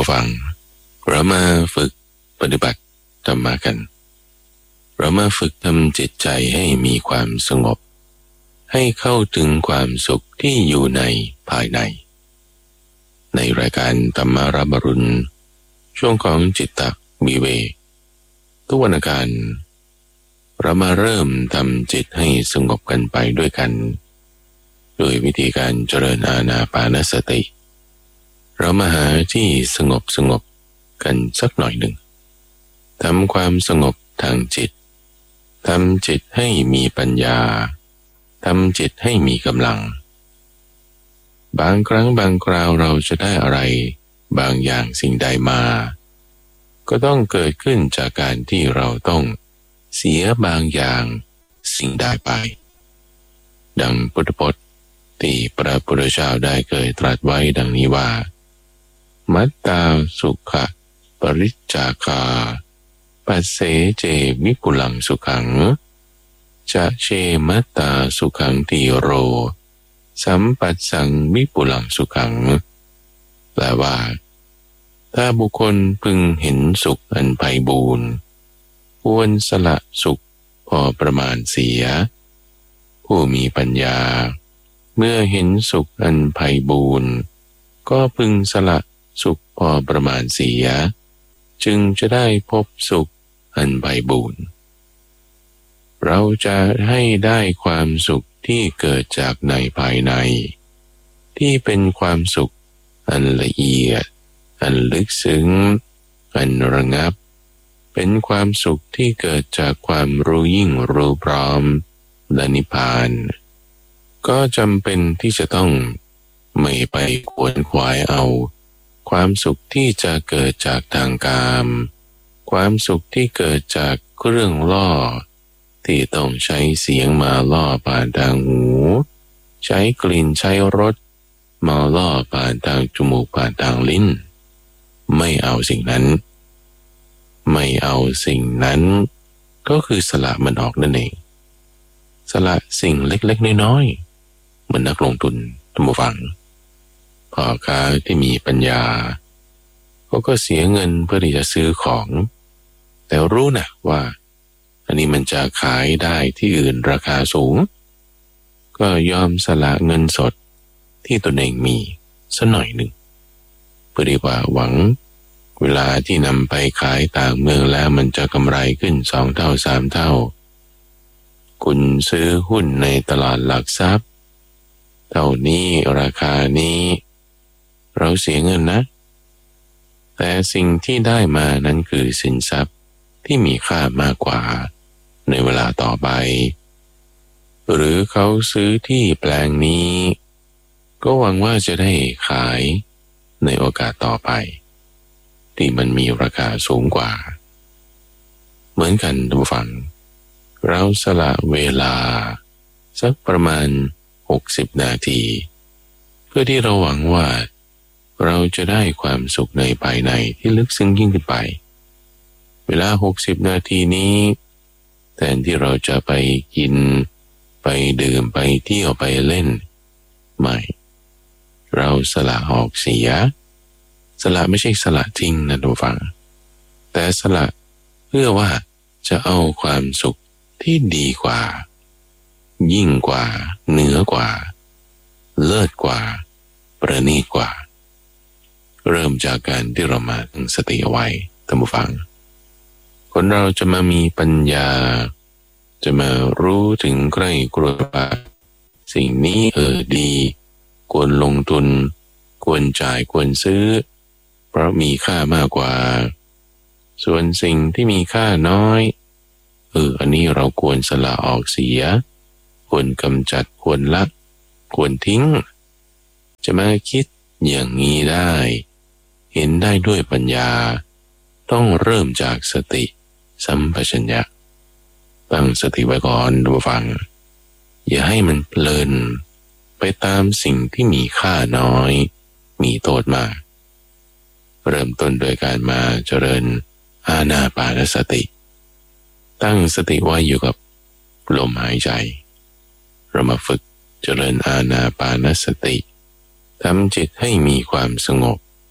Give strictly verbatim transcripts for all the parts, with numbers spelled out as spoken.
ฟังเรามาฝึกปฏิบัติธรรมะกันเรามาฝึกทำจิตใจให้มีความสงบให้เข้าถึงความสุขที่อยู่ในภายในในรายการธรรมารับอรุณช่วงของจิตตวิเวกทุกวันอังคารเรามาเริ่มทำจิตให้สงบกันไปด้วยกันโดยวิธีการเจริญอานาปานสติเรามาหาที่สงบสงบกันสักหน่อยหนึ่งทำความสงบทางจิตทำจิตให้มีปัญญาทำจิตให้มีกำลังบางครั้งบางคราวเราจะได้อะไรบางอย่างสิ่งใดมาก็ต้องเกิดขึ้นจากการที่เราต้องเสียบางอย่างสิ่งใดไปดังพุทธพจน์ที่พระพุทธเจ้าได้เคยตรัสไว้ดังนี้ว่ามัตตาสุขะปริจจาคาปัสเสเจวิปุลังสุขังจะเชมัตตาสุขังติโรสัมปัสสังวิปุลังสุขังแปลว่าถ้าบุคคลพึงเห็นสุขอันไพบูรณ์ควรสละสุขพอประมาณเสียผู้มีปัญญาเมื่อเห็นสุขอันไพบูรณ์ก็พึงสละสุขพอประมาณเสียจึงจะได้พบสุขอันไพบูรณ์เราจะให้ได้ความสุขที่เกิดจากในภายในที่เป็นความสุขอันละเอียดอันลึกซึ้งอันระงับเป็นความสุขที่เกิดจากความรู้ยิ่งรู้พร้อมและนิพพานก็จำเป็นที่จะต้องไม่ไปขวนขวายเอาความสุขที่จะเกิดจากทางกามความสุขที่เกิดจากเครื่องล่อที่ต้องใช้เสียงมาล่อผ่านทางหูใช้กลิ่นใช้รสมาล่อผ่านทางจมูกผ่านทางลิ้นไม่เอาสิ่งนั้นไม่เอาสิ่งนั้นก็คือสละมันออกนั่นเองสละสิ่งเล็กๆน้อยๆเหมือนนักลงทุนท่านผู้ฟังพ่อค้าที่มีปัญญาเขาก็เสียเงินเพื่อที่จะซื้อของแต่รู้นะว่าอันนี้มันจะขายได้ที่อื่นราคาสูงก็ยอมสละเงินสดที่ตนเองมีสักหน่อยหนึ่งเพื่อที่ว่าหวังเวลาที่นำไปขายต่างเมืองแล้วมันจะกำไรขึ้นสองเท่าสามเท่าคุณซื้อหุ้นในตลาดหลักทรัพย์เท่านี้ราคานี้เราเสียเงินนะแต่สิ่งที่ได้มานั้นคือสินทรัพย์ที่มีค่ามากกว่าในเวลาต่อไปหรือเขาซื้อที่แปลงนี้ก็หวังว่าจะได้ขายในโอกาสต่อไปที่มันมีราคาสูงกว่าเหมือนกันท่านผู้ฟังเราสละเวลาสักประมาณหกสิบนาทีเพื่อที่เราหวังว่าเราจะได้ความสุขในภายในที่ลึกซึ้งยิ่งขึ้นไปเวลาหกสิบนาทีนี้แทนที่เราจะไปกินไปดื่มไปเที่ยวไปเล่นไม่เราสละออกเสียสละไม่ใช่สละทิ้งนะทุกฝังแต่สละเพื่อว่าจะเอาความสุขที่ดีกว่ายิ่งกว่าเหนือกว่าเลิศกว่าประณีตกว่าเริ่มจากการที่เรามาตั้งสติเอาไว้ท่านผู้ฟังคนเราจะมามีปัญญาจะมารู้ถึงใกล้กลัวสิ่งนี้เออดีควรลงทุนควรจ่ายควรซื้อเพราะมีค่ามากกว่าส่วนสิ่งที่มีค่าน้อยเอออันนี้เราควรสละออกเสียควรกำจัดควรละควรทิ้งจะมาคิดอย่างนี้ได้เห็นได้ด้วยปัญญาต้องเริ่มจากสติสัมปชัญญะตั้งสติไว้ก่อนดูฟังอย่าให้มันเพลินไปตามสิ่งที่มีค่าน้อยมีโทษมากเริ่มต้นโดยการมาเจริญอานาปานสติตั้งสติไว้อยู่กับลมหายใจเรามาฝึกเจริญอานาปานสติทำจิตให้มีความสงบ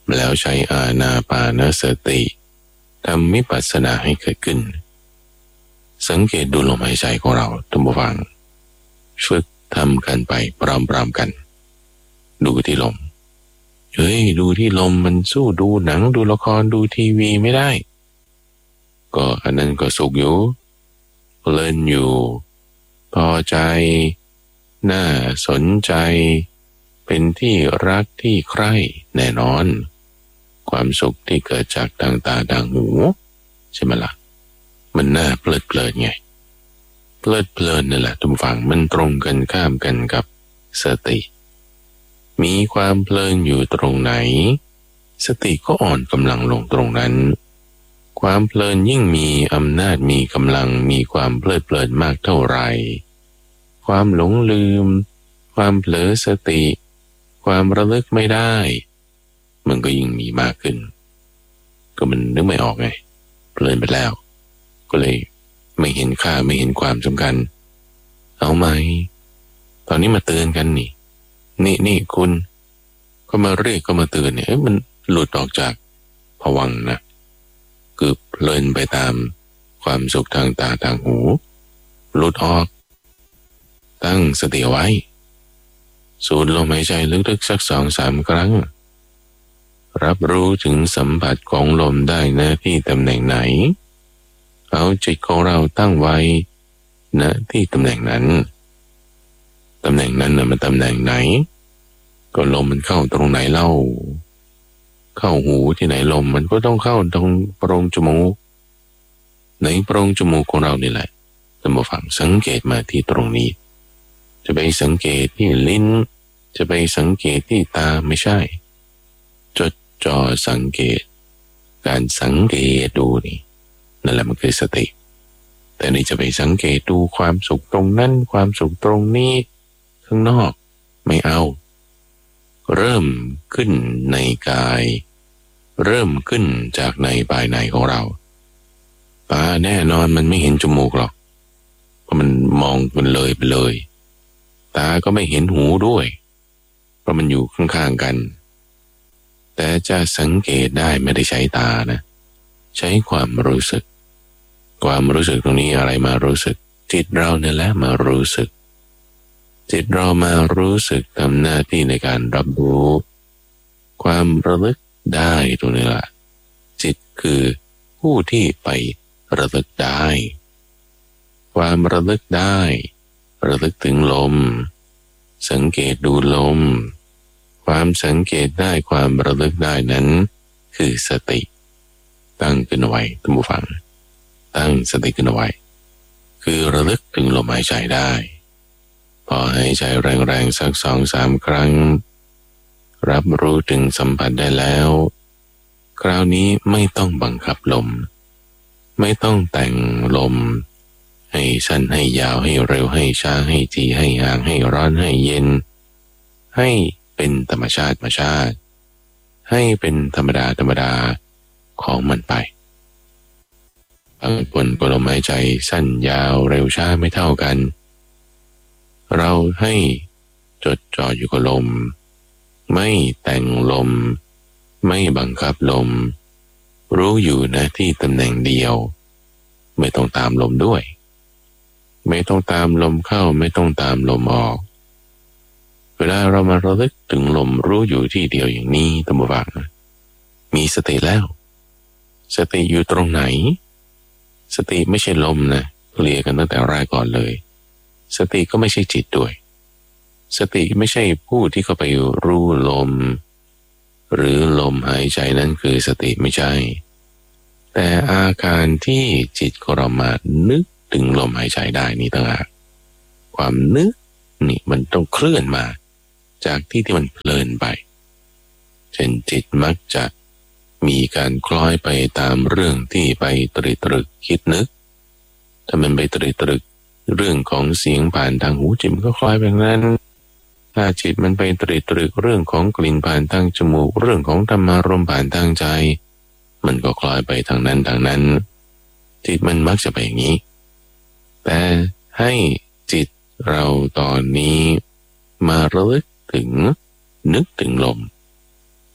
แล้วใช้อานาปานสติทำวิปัสสนาให้เกิดขึ้นสังเกตดูลมหายใจของเราท่านผู้ฟังฝึกทำกันไปปรามๆกันดูที่ลมเฮ้ยดูที่ลมมันสู้ดูหนังดูละครดูทีวีไม่ได้ก็อันนั้นก็สุขอยู่เพลินอยู่พอใจน่าสนใจเป็นที่รักที่ใคร่แน่นอนความสุขที่เกิดจากทางตาทางหูใช่ไหมล่ะมันน่าเพลิดเพลินไงเพลิดเพลินนั่นแหละทุกฝั่งมันตรงกันข้ามกันกับสติมีความเพลินอยู่ตรงไหนสติก็อ่อนกำลังลงตรงนั้นความเพลินยิ่งมีอำนาจมีกำลังมีความเพลิดเพลินมากเท่าไหร่ความหลงลืมความเผลอสติความระลึกไม่ได้มันก็ยิ่งมีมากขึ้นก็มันนึกไม่ออกไงเพลินไปแล้วก็เลยไม่เห็นค่าไม่เห็นความสำคัญเอาไหมตอนนี้มาเตือนกันนี่นี่นี่คุณก็มาเรียกก็มาเตือนเนี่ยมันหลุดออกจากภวังค์นะคือเพลินไปตามความสุขทางตาทางหูหลุดออกตั้งสติไว้สูดลมหายใจลึกๆสักสองสามครั้งรับรู้ถึงสัมผัสของลมได้นะที่ตำแหน่งไหนเอาจิตของเราตั้งไว้ณที่ตำแหน่งนั้นตำแหน่งนั้นน่ะมันตำแหน่งไหนก็ลมมันเข้าตรงไหนเล่าเข้าหูที่ไหนลมมันก็ต้องเข้าตรงโพรงจมูกในโพรงจมูกของเรานี่แหละท่านผู้ฟังสังเกตมาที่ตรงนี้จะไปสังเกตที่ลิ้นจะไปสังเกตที่ตาไม่ใช่จดจ่อสังเกตการสังเกตดูนี่นั่นแหละมันคือสติแต่นี่จะไปสังเกตดูความสุขตรงนั้นความสุขตรงนี้ข้างนอกไม่เอาเริ่มขึ้นในกายเริ่มขึ้นจากในภายในของเราตาแน่นอนมันไม่เห็นจมูกหรอกเพราะมันมองมันเลยไปเลยตาก็ไม่เห็นหูด้วยเพราะมันอยู่ข้างๆกันแต่จะสังเกตได้ไม่ได้ใช้ตานะใช้ความรู้สึกความรู้สึกตรงนี้อะไรมารู้สึกจิตเราเนี่ยแหละมารู้สึกจิตเรามารู้สึกทำหน้าที่ในการรับรู้ความระลึกได้ตรงนี้แหละจิตคือผู้ที่ไประลึกได้ความระลึกได้ระลึกถึงลมสังเกตดูลมความสังเกตได้ความระลึกได้นั้นคือสติตั้งขึ้นเอาไว้ท่านผู้ฟังตั้งสติขึ้นเอาไว้คือระลึกถึงลมหายใจได้พอหายใจแรงๆสักสองสามครั้งรับรู้ถึงสัมผัสได้แล้วคราวนี้ไม่ต้องบังคับลมไม่ต้องแต่งลมให้สั้นให้ยาวให้เร็วให้ช้าให้จีให้ห่างให้ร้อนให้เย็นให้เป็นธรรมชาติธรรมชาติให้เป็นธรรมดาธรรมดาของมันไปบางคนก็ลมหายใจสั้นยาวเร็วช้าไม่เท่ากันเราให้จดจ่ออยู่กับลมไม่แต่งลมไม่บังคับลมรู้อยู่นะที่ตำแหน่งเดียวไม่ต้องตามลมด้วยไม่ต้องตามลมเข้าไม่ต้องตามลมออกเวลาเรามาระลึกถึงลมรู้อยู่ที่เดียวอย่างนี้ตั้งบ่ฟังมีสติแล้วสติอยู่ตรงไหนสติไม่ใช่ลมนะเคลียร์กันตั้งแต่แรกก่อนเลยสติก็ไม่ใช่จิตด้วยสติไม่ใช่ผู้ที่เข้าไปรู้ลมหรือลมหายใจนั้นคือสติไม่ใช่แต่อาการที่จิตของเรามานึกถึงลมหายใจได้นี่ต่างหากความนึกนี่มันต้องเคลื่อนมาจากที่ที่มันเพลินไปเช่นจิตมักจะมีการคล้อยไปตามเรื่องที่ไปตรึกตรึกคิดนึกถ้ามันไปตรึกตรึกเรื่องของเสียงผ่านทางหูจิตมันก็คล้อยแบบนั้นถ้าจิตมันไปตรึกตรึกเรื่องของกลิ่นผ่านทางจมูกเรื่องของธรรมารมณ์ผ่านทางใจมันก็คล้อยไปทางนั้นทางนั้นจิตมันมักจะไปอย่างนี้แต่ให้จิตเราตอนนี้มาระลึกถึงนึกถึงลมท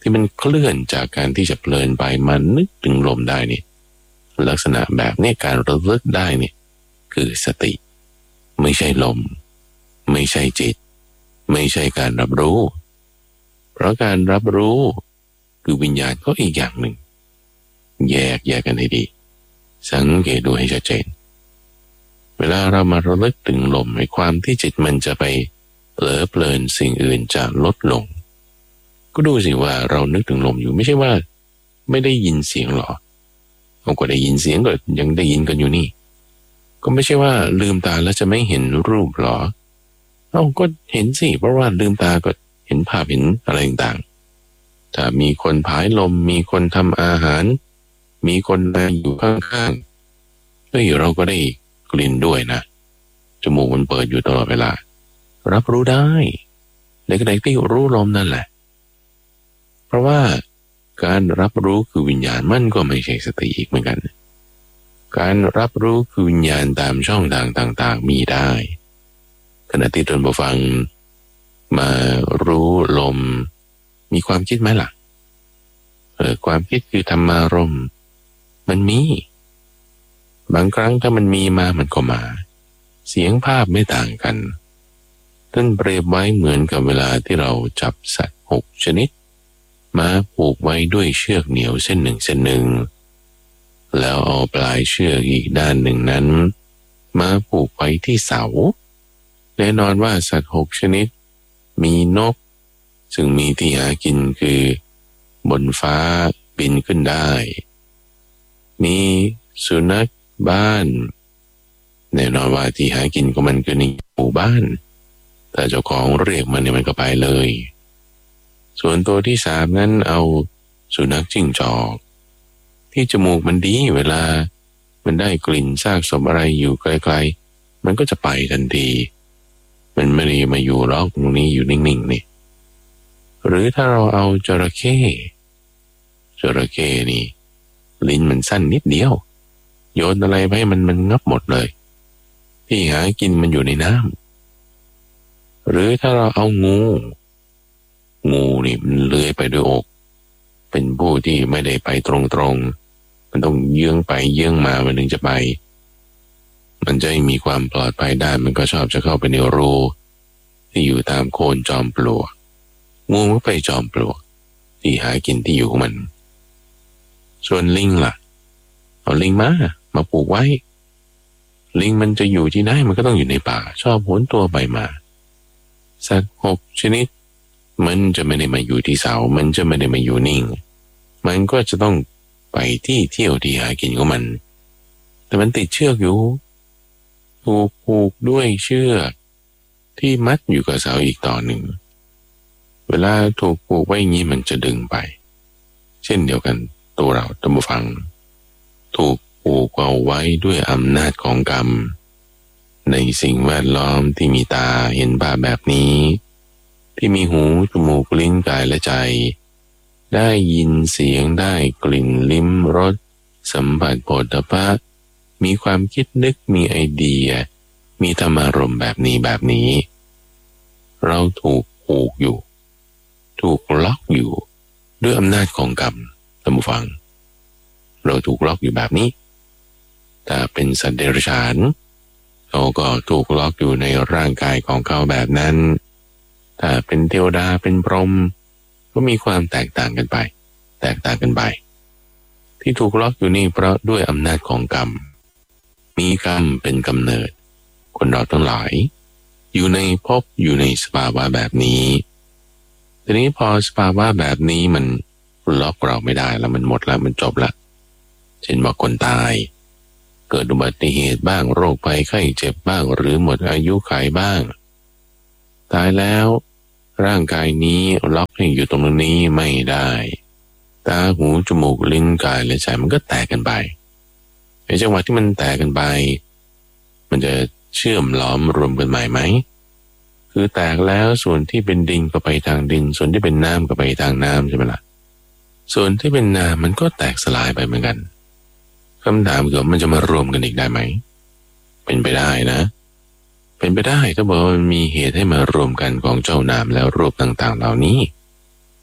ที่มันเคลื่อนจากการที่จะเพลินไปมานึกถึงลมได้นี่ลักษณะแบบนี้การระลึกได้นี่คือสติไม่ใช่ลมไม่ใช่จิตไม่ใช่การรับรู้เพราะการรับรู้คือวิญญาณก็อีกอย่างหนึ่งแยกแยกกันให้ดีสังเกตดูให้ชัดเจนเวลาเรามาระลึกถึงลมในความที่จิตมันจะไปเผลอเพลินสิ่งอื่นจะลดลงก็ดูสิว่าเรานึกถึงลมอยู่ไม่ใช่ว่าไม่ได้ยินเสียงหรอเราก็ได้ยินเสียงก็ยังได้ยินกันอยู่นี่ก็ไม่ใช่ว่าลืมตาแล้วจะไม่เห็นรูปหรอเราก็เห็นสิเพราะว่าลืมตาก็เห็นภาพเห็นอะไรต่างๆถ้ามีคนผายลมมีคนทำอาหารมีคนมาอยู่ข้างๆเฮ้ยเราก็ได้กลิ่นด้วยนะจมูกมันเปิดอยู่ตลอดเวลารับรู้ได้ในขณะที่รู้ลมนั่นแหละเพราะว่าการรับรู้คือวิญญาณมันก็ไม่ใช่สติอีกเหมือนกันการรับรู้คือวิญญาณตามช่องทางต่างๆมีได้ขณะที่ตนผู้ฟังมารู้ลมมีความคิดไหมล่ะเออความคิดคือธรรมารมณ์มันมีบางครั้งถ้ามันมีมามันก็มาเสียงภาพไม่ต่างกันท่านเปรียบไว้เหมือนกับเวลาที่เราจับสัตว์หกชนิดมาผูกไว้ด้วยเชือกเหนียวเส้นหนึ่งเส้นหนึ่งแล้วเอาปลายเชือกอีกด้านหนึ่งนั้นมาผูกไว้ที่เสาแน่นอนว่าสัตว์หกชนิดมีนกซึ่งมีที่หากินคือบนฟ้าบินขึ้นได้มีสุนัขบ้านแน่นอนว่าที่หากินของมันคือในหมู่บ้านแต่เจ้าของเรียกมันเนี่ยมันก็ไปเลยส่วนตัวที่สามนั้นเอาสุนัขจิ้งจอกที่จมูกมันดีเวลามันได้กลิ่นซากศพอะไรอยู่ไกลๆมันก็จะไปทันทีมันไม่ได้มาอยู่ล็อกตรงนี้อยู่นิ่งๆนี่หรือถ้าเราเอาจระเข้จระเข้นี่ลิ้นมันสั้นนิดเดียวโยนอะไรไปมันมันงับหมดเลยที่หากินมันอยู่ในน้ำหรือถ้าเราเอางูงูนี่มันเลื้อยไปด้วยอกเป็นผู้ที่ไม่ได้ไปตรงๆมันต้องเยื้องไปเยื้องมามันถึงจะไปมันจะมีความปลอดภัยได้มันก็ชอบจะเข้าไปในรูที่อยู่ตามโคนจอมปลวกงูก็ไปจอมปลวกที่หากินที่อยู่ของมันส่วนลิงล่ะเอาลิงมามาปลูกไว้ลิงมันจะอยู่ที่ไหนมันก็ต้องอยู่ในป่าชอบโหนตัวไปมาสัตว์หกชนิดมันจะไม่ได้มาอยู่ที่เสามันจะไม่ได้มาอยู่นิ่งมันก็จะต้องไปที่เที่ยวที่หากินของมันแต่มันติดเชือกอยู่ถูกผูกด้วยเชือกที่มัดอยู่กับเสาอีกต่อหนึ่งเวลาถูกผูกไว้อย่างนี้มันจะดึงไปเช่นเดียวกันตัวเราท่านผู้ฟังถูกผูกเอาไว้ด้วยอำนาจของกรรมในสิ่งแวดล้อมที่มีตาเห็นภาพแบบนี้ที่มีหูจมูกลิ้นกายและใจได้ยินเสียงได้กลิ่นลิ้มรสสัมผัสโผฏฐัพพะมีความคิดนึกมีไอเดียมีธรรมารมณ์แบบนี้แบบนี้เราถูกผูกอยู่ถูกล็อกอยู่ด้วยอำนาจของกรรมท่านผู้ฟังเราถูกล็อกอยู่แบบนี้ถ้าเป็นสัตว์เดรัจฉานเขาก็ถูกล็อกอยู่ในร่างกายของเขาแบบนั้นถ้าเป็นเทวดาเป็นพรหมก็มีความแตกต่างกันไปแตกต่างกันไปที่ถูกล็อกอยู่นี่เพราะด้วยอำนาจของกรรมมีกรรมเป็นกำเนิดคนเราทั้งหลายอยู่ในภพอยู่ในสภาวะแบบนี้ทีนี้พอสภาวะแบบนี้มันล็อกเราไม่ได้แล้วมันหมดแล้วมันจบละเช่นว่าคนตายเกิดอุบัติเหตุบ้างโรคภัยไข้เจ็บบ้างหรือหมดอายุขัยบ้างตายแล้วร่างกายนี้ล็อกให้อยู่ตรงนี้ไม่ได้ตาหูจมูกลิ้นกายและใจมันก็แตกกันไปในจังหวะที่มันแตกกันไปมันจะเชื่อมล้อมรวมกันใหม่ไหมคือแตกแล้วส่วนที่เป็นดินก็ไปทางดินส่วนที่เป็นน้ำก็ไปทางน้ำใช่ไหมล่ะส่วนที่เป็นน้ำมันก็แตกสลายไปเหมือนกันคำถามคือมันจะมารวมกันอีกได้ไหมเป็นไปได้นะเป็นไปได้ถ้าบอกว่ามันมีเหตุให้มารวมกันของเจ้าน้ำแล้วรูปต่างๆเหล่านี้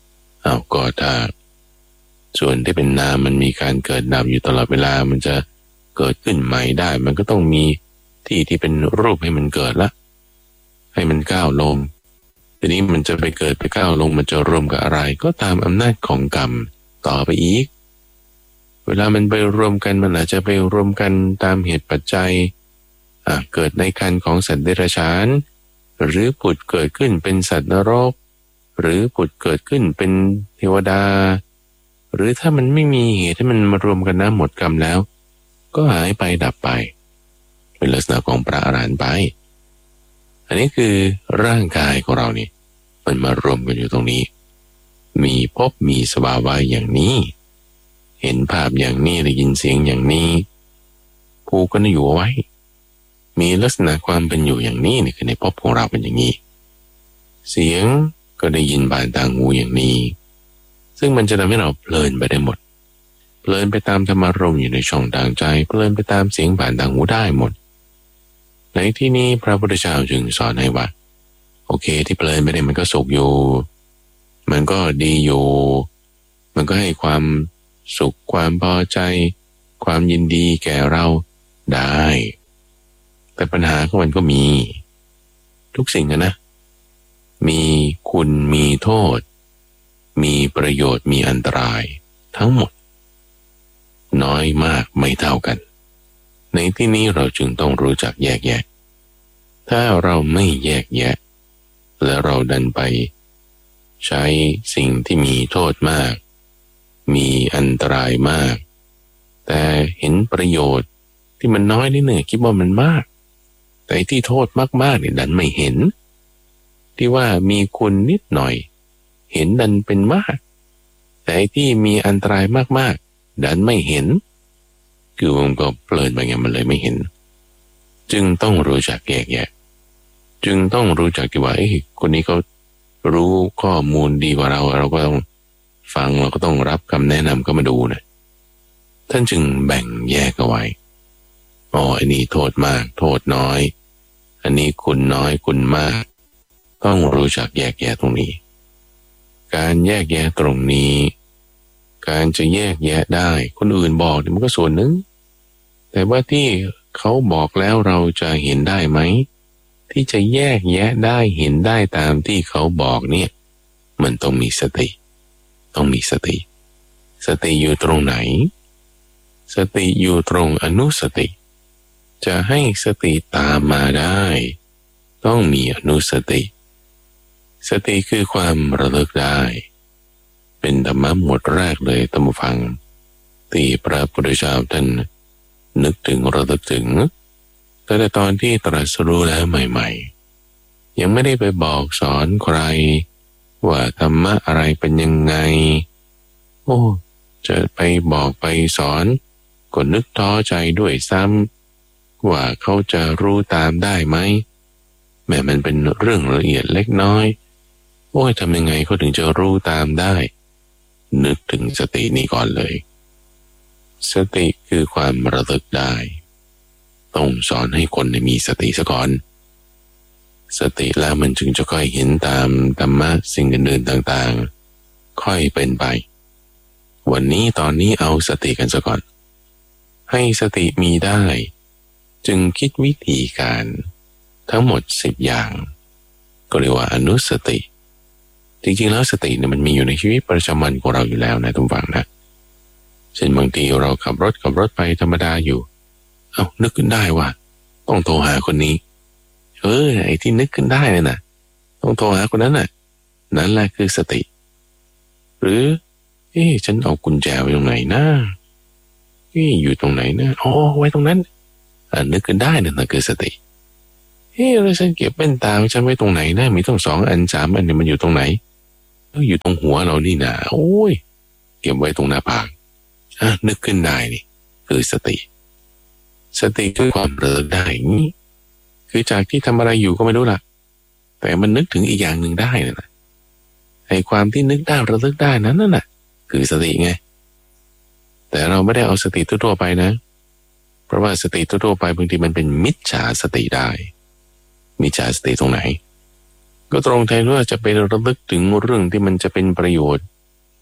เอาก็ถ้าส่วนที่เป็นนามมันมีการเกิดดับอยู่ตลอดเวลามันจะเกิดขึ้นใหม่ได้มันก็ต้องมีที่ที่เป็นรูปให้มันเกิดละให้มันก้าวลงทีนี้มันจะไปเกิดไปก้าวลงมันจะรวมกับอะไรก็ตามอำนาจของกรรมต่อไปอีกเวลามันไปรวมกันมันอาจจะไปรวมกันตามเหตุปัจจัยอ่ะเกิดในครรภ์ของสัตว์เดรัจฉานหรือผุดเกิดขึ้นเป็นสัตว์นรกหรือผุดเกิดขึ้นเป็นเทวดาหรือถ้ามันไม่มีเหตุให้มันมารวมกันนะหมดกรรมแล้วก็หายไปดับไปเป็นลักษณะของพระอรหันต์ไปอันนี้คือร่างกายของเรานี่มันมารวมกันอยู่ตรงนี้มีภพมีสภาวะอย่างนี้เห็นภาพอย่างนี้ได้ยินเสียงอย่างนี้ผูกกันอยู่ไว้มีลักษณะความเป็นอยู่อย่างนี้นี่คือในภพของเราเป็นอย่างนี้เสียงก็ได้ยินผ่านทางหูอย่างนี้ซึ่งมันจะทำให้เราเพลินไปได้หมดเพลินไปตามธรรมารมณ์อยู่ในช่องทางใจเพลินไปตามเสียงผ่านทางหูได้หมดในที่นี้พระพุทธเจ้าจึงสอนให้ว่าโอเคที่เพลินไปเนี่ยมันก็สุขอยู่มันก็ดีอยู่มันก็ให้ความสุขความพอใจความยินดีแก่เราได้แต่ปัญหาของมันก็มีทุกสิ่งนะมีคุณมีโทษมีประโยชน์มีอันตรายทั้งหมดน้อยมากไม่เท่ากันในที่นี้เราจึงต้องรู้จักแยกแยะถ้าเราไม่แยกแยะและเราดันไปใช้สิ่งที่มีโทษมากมีอันตรายมากแต่เห็นประโยชน์ที่มันน้อยนิดหนึ่งคิดว่ามันมากแต่ที่โทษมากๆเนี่ยดันไม่เห็นที่ว่ามีคุณนิดหน่อยเห็นดันเป็นมากแต่ที่มีอันตรายมากๆดันไม่เห็นคือมันก็เพลินไปไงมันเลยไม่เห็นจึงต้องรู้จักแยกแยะจึงต้องรู้จักที่ว่าไอ้คนนี้เขารู้ข้อมูลดีกว่าเราเราก็ต้องฟังเราก็ต้องรับคำแนะนำก็มาดูนะท่านจึงแบ่งแยกเอาไว้อ๋ออันนี้โทษมากโทษน้อยอันนี้คุณน้อยคุณมากต้องรู้จักแยกแยะตรงนี้การแยกแยะตรงนี้การจะแยกแยะได้คนอื่นบอกมันก็ส่วนหนึ่งแต่ว่าที่เขาบอกแล้วเราจะเห็นได้ไหมที่จะแยกแยะได้เห็นได้ตามที่เขาบอกเนี่ยมันต้องมีสติต้องมีสติสติอยู่ตรงไหนสติอยู่ตรงอนุสติจะให้สติตามมาได้ต้องมีอนุสติสติคือความระลึกได้เป็นธรรมะหมวดแรกเลยท่านผู้ฟังที่พระพุทธเจ้าท่านนึกถึงระลึกถึงแต่ตอนที่ตรัสรู้แล้วใหม่ๆยังไม่ได้ไปบอกสอนใครว่าธรรมะอะไรเป็นยังไงโอ้จะไปบอกไปสอนก็นึกท้อใจด้วยซ้ำว่าเขาจะรู้ตามได้ไหมแม้มันเป็นเรื่องละเอียดเล็กน้อยโอ้ยทำยังไงเขาถึงจะรู้ตามได้นึกถึงสตินี้ก่อนเลยสติคือความระลึกได้ต้องสอนให้คนมีสติซะก่อนสติแล้วมันจึงจะค่อยเห็นตามธรรมะสิ่งอื่นๆต่างๆค่อยเป็นไปวันนี้ตอนนี้เอาสติกันซะก่อนให้สติมีได้จึงคิดวิธีการทั้งหมดสิบอย่างก็เรียกว่าอนุสติจริงๆแล้วสติเนี่ยมันมีอยู่ในชีวิตประจำวันของเราอยู่แล้วนะทุกฝั่งนะเช่นบางทีเราขับรถขับรถไปธรรมดาอยู่เอ้านึกขึ้นได้ว่าต้องโทรหาคนนี้เออไอ้ที่นึกขึ้นได้เนี่ยนะต้องโทรหาคนนั้นน่ะนั่นแหละคือสติหรือเอ๊ะฉันเอากุญแจไว้ตรงไหนนะเอ๊ะอยู่ตรงไหนนะอ๋อไว้ตรงนั้นอ่านึกขึ้นได้นั่นคือสติเอ๊ะแล้วฉันเก็บแว่นตาฉันไว้ตรงไหนนะมีต้องสองอันสามอันเนี่ยมันอยู่ตรงไหนเอออยู่ตรงหัวเรานี่นะโอ้ยเก็บไว้ตรงหน้าผากอ่ะนึกขึ้นได้นี่คือสติสติคือความระลึกได้นี่คือจากที่ทำอะไรอยู่ก็ไม่รู้ล่ะแต่มันนึกถึงอีกอย่างหนึ่งได้นะไอ้ความที่นึกได้ระลึกได้นั้นน่ะคือสติไงแต่เราไม่ได้เอาสติทั่วๆไปนะเพราะว่าสติทั่วๆไปบางทีมันเป็นมิจฉาสติได้มิจฉาสติตรงไหนก็ตรงแทนว่าจะไประลึกถึงเรื่องที่มันจะเป็นประโยชน์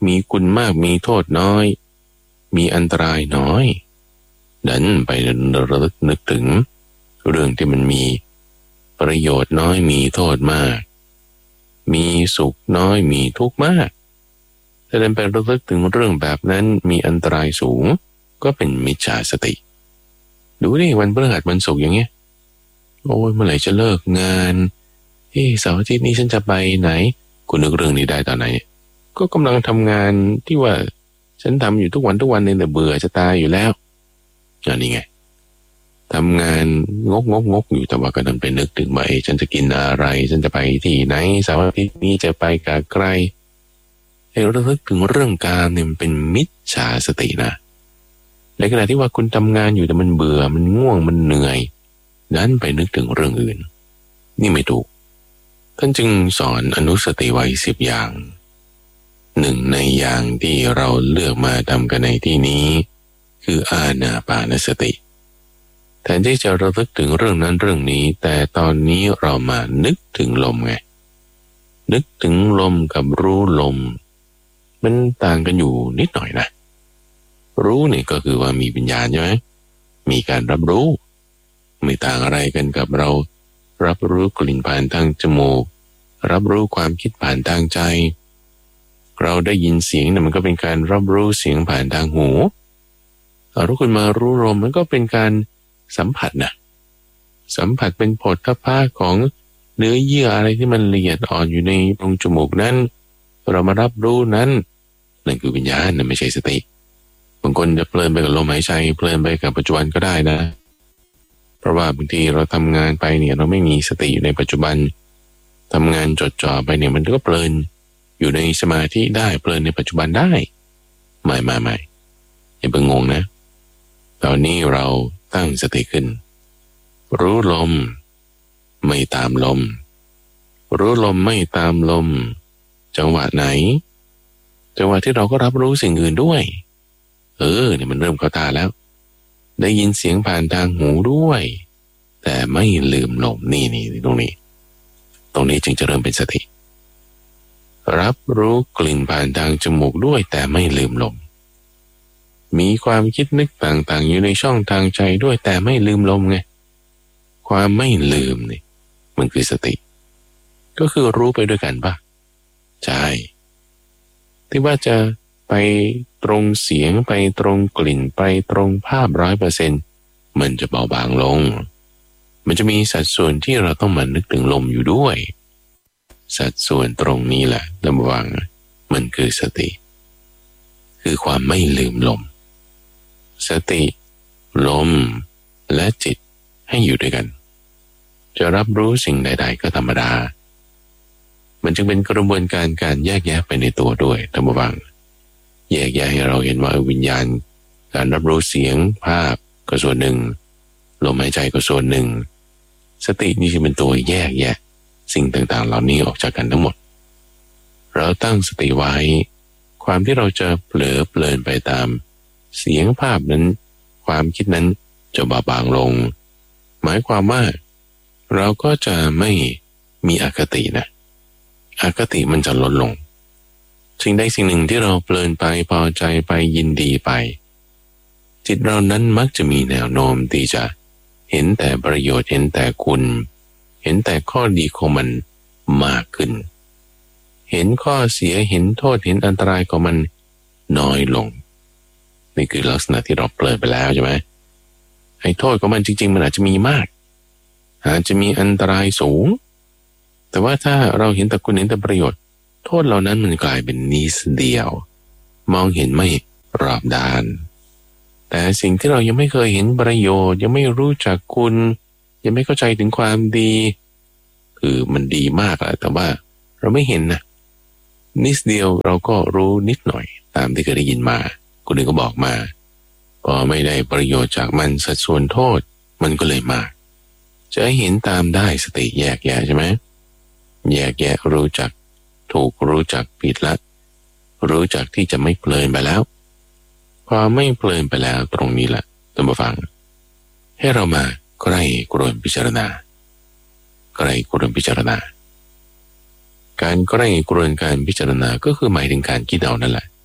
มีคุณมากมีโทษน้อยมีอันตรายน้อยดันไประลึกนึกถึงเรื่องที่มันมีประโยชน์น้อยมีโทษมากมีสุขน้อยมีทุกข์มากถ้าเดินไประลึกถึงเรื่องแบบนั้นมีอันตรายสูงก็เป็นมิจฉาสติดูดิวันพฤหัสวันศุกร์อย่างเงี้ยโอ้ยเมื่อไหร่จะเลิกงานเฮ้เสาร์อาทิตย์นี้ฉันจะไปไหนคุณนึกเรื่องนี้ได้ตอนไหนก็กำลังทำงานที่ว่าฉันทำอยู่ทุกวันทุกวันเนี่ยเบื่อจะตายอยู่แล้วอย่างนี้ไงทำงานงกงกงกอยู่แต่ว่าก็ดันไปนึกถึงว่าฉันจะกินอะไรฉันจะไปที่ไหนเสาร์อาทิตย์นี้จะไปกับใครให้ระลึกถึงเรื่องการเนี่ยมันเป็นมิจฉาสตินะในขณะที่ว่าคุณทำงานอยู่แต่มันเบื่อมันง่วงมันเหนื่อยดันไปนึกถึงเรื่องอื่นนี่ไม่ถูกท่านจึงสอนอนุสติไว้สิบอย่างหนึ่งในอย่างที่เราเลือกมาทำกันในที่นี้คืออานาปานสติแทนที่จะระลึกถึงเรื่องนั้นเรื่องนี้แต่ตอนนี้เรามานึกถึงลมไงนึกถึงลมกับรู้ลมมันต่างกันอยู่นิดหน่อยนะรู้นี่ก็คือว่ามีวิญญาณใช่ไหมมีการรับรู้ไม่ต่างอะไรกันกับเรารับรู้กลิ่นผ่านทางจมูกรับรู้ความคิดผ่านทางใจเราได้ยินเสียงเนี่ยมันก็เป็นการรับรู้เสียงผ่านทางหูเอารู้คุณมารู้ลมมันก็เป็นการสัมผัสนะสัมผัสเป็นโผฏฐัพพะของเนื้อเยื่ออะไรที่มันละเอียดอ่อนอยู่ในโพรงจมูกนั้นเรามารับรู้นั้นนั่นคือวิญญาณนั่นไม่ใช่สติบางคนจะเพลินไปกับลมหายใจเพลินไปกับปัจจุบันก็ได้นะเพราะว่าบางทีเราทำงานไปเนี่ยเราไม่มีสติอยู่ในปัจจุบันทำงานจดจ่อไปเนี่ยมันก็เพลินอยู่ในสมาธิได้เพลินในปัจจุบันได้ไม่ไม่ไม่อย่าเพิ่งงงนะตอนนี้เราตั้งสติขึ้นรู้ลมไม่ตามลมรู้ลมไม่ตามลมจังหวะไหนจังหวะที่เราก็รับรู้สิ่งอื่นด้วยเออเนี่ยมันเริ่มเข้าตาแล้วได้ยินเสียงผ่านทางหูด้วยแต่ไม่ลืมลมนี่นี่ตรงนี้ตรงนี้จึงจะเริ่มเป็นสติรับรู้กลิ่นผ่านทางจมูกด้วยแต่ไม่ลืมลมมีความคิดนึกต่างๆอยู่ในช่องทางใจด้วยแต่ไม่ลืมลมไงความไม่ลืมนี่มันคือสติก็คือรู้ไปด้วยกันปะใช่ที่ว่าจะไปตรงเสียงไปตรงกลิ่นไปตรงภาพร้อยเปอร์เซ็นต์มันจะเบาบางลงมันจะมีสัดส่วนที่เราต้องมานึกถึงลมอยู่ด้วยสัดส่วนตรงนี้แหละระวังมันคือสติคือความไม่ลืมลมสติลมและจิตให้อยู่ด้วยกันจะรับรู้สิ่งใดๆก็ธรรมดามันจึงเป็นกระบวนการการแยกแยะไปในตัวด้วยธรรมวังแยกแยะให้เราเห็นว่าวิญญาณการรับรู้เสียงภาพก็ส่วนหนึ่งลมหายใจก็ส่วนหนึ่งสตินี่จะเป็นตัวแยกแยะสิ่งต่างๆเหล่านี้ออกจากกันทั้งหมดเราตั้งสติไว้ความที่เราจะเผลอเพลินไปตามเสียงภาพนั้นความคิดนั้นจะเบาบางลงหมายความว่าเราก็จะไม่มีอคตินะอคติมันจะลดลงสิ่งใดสิ่งหนึ่งที่เราเพลินไปพอใจไปยินดีไปจิตเรานั้นมักจะมีแนวโน้มที่จะเห็นแต่ประโยชน์เห็นแต่คุณเห็นแต่ข้อดีของมันมากขึ้นเห็นข้อเสียเห็นโทษเห็นอันตรายของมันน้อยลงนี่คือลักษณะที่เราเพลินไปแล้วใช่ไหมไอ้โทษของมันจริงๆมันอาจจะมีมากอาจจะมีอันตรายสูงแต่ว่าถ้าเราเห็นแต่คุณเห็นแต่ประโยชน์โทษเหล่านั้นมันกลายเป็นนิดเดียวมองเห็นไม่รอบด้านแต่สิ่งที่เรายังไม่เคยเห็นประโยชน์ยังไม่รู้จักคุณยังไม่เข้าใจถึงความดีคือมันดีมากแหละแต่ว่าเราไม่เห็นนะนิดเดียวเราก็รู้นิดหน่อยตามที่เคยได้ยินมาคนอื่นก็บอกมาพอไม่ได้ประโยชน์จากมันสัดส่วนโทษมันก็เลยมากจะให้เห็นตามได้สติแยกแยะใช่ไหมแยกแยะรู้จักถูกรู้จักผิดละรู้จักที่จะไม่เพลินไปแล้วพอไม่เพลินไปแล้วตรงนี้แหละท่านผู้ฟังให้เรามาใกล้กรวนพิจารณาใกล้กรวนพิจารณาการใกล้กรวนการพิจารณาก็คือหมายถึงการคิดเอานั่นแหละ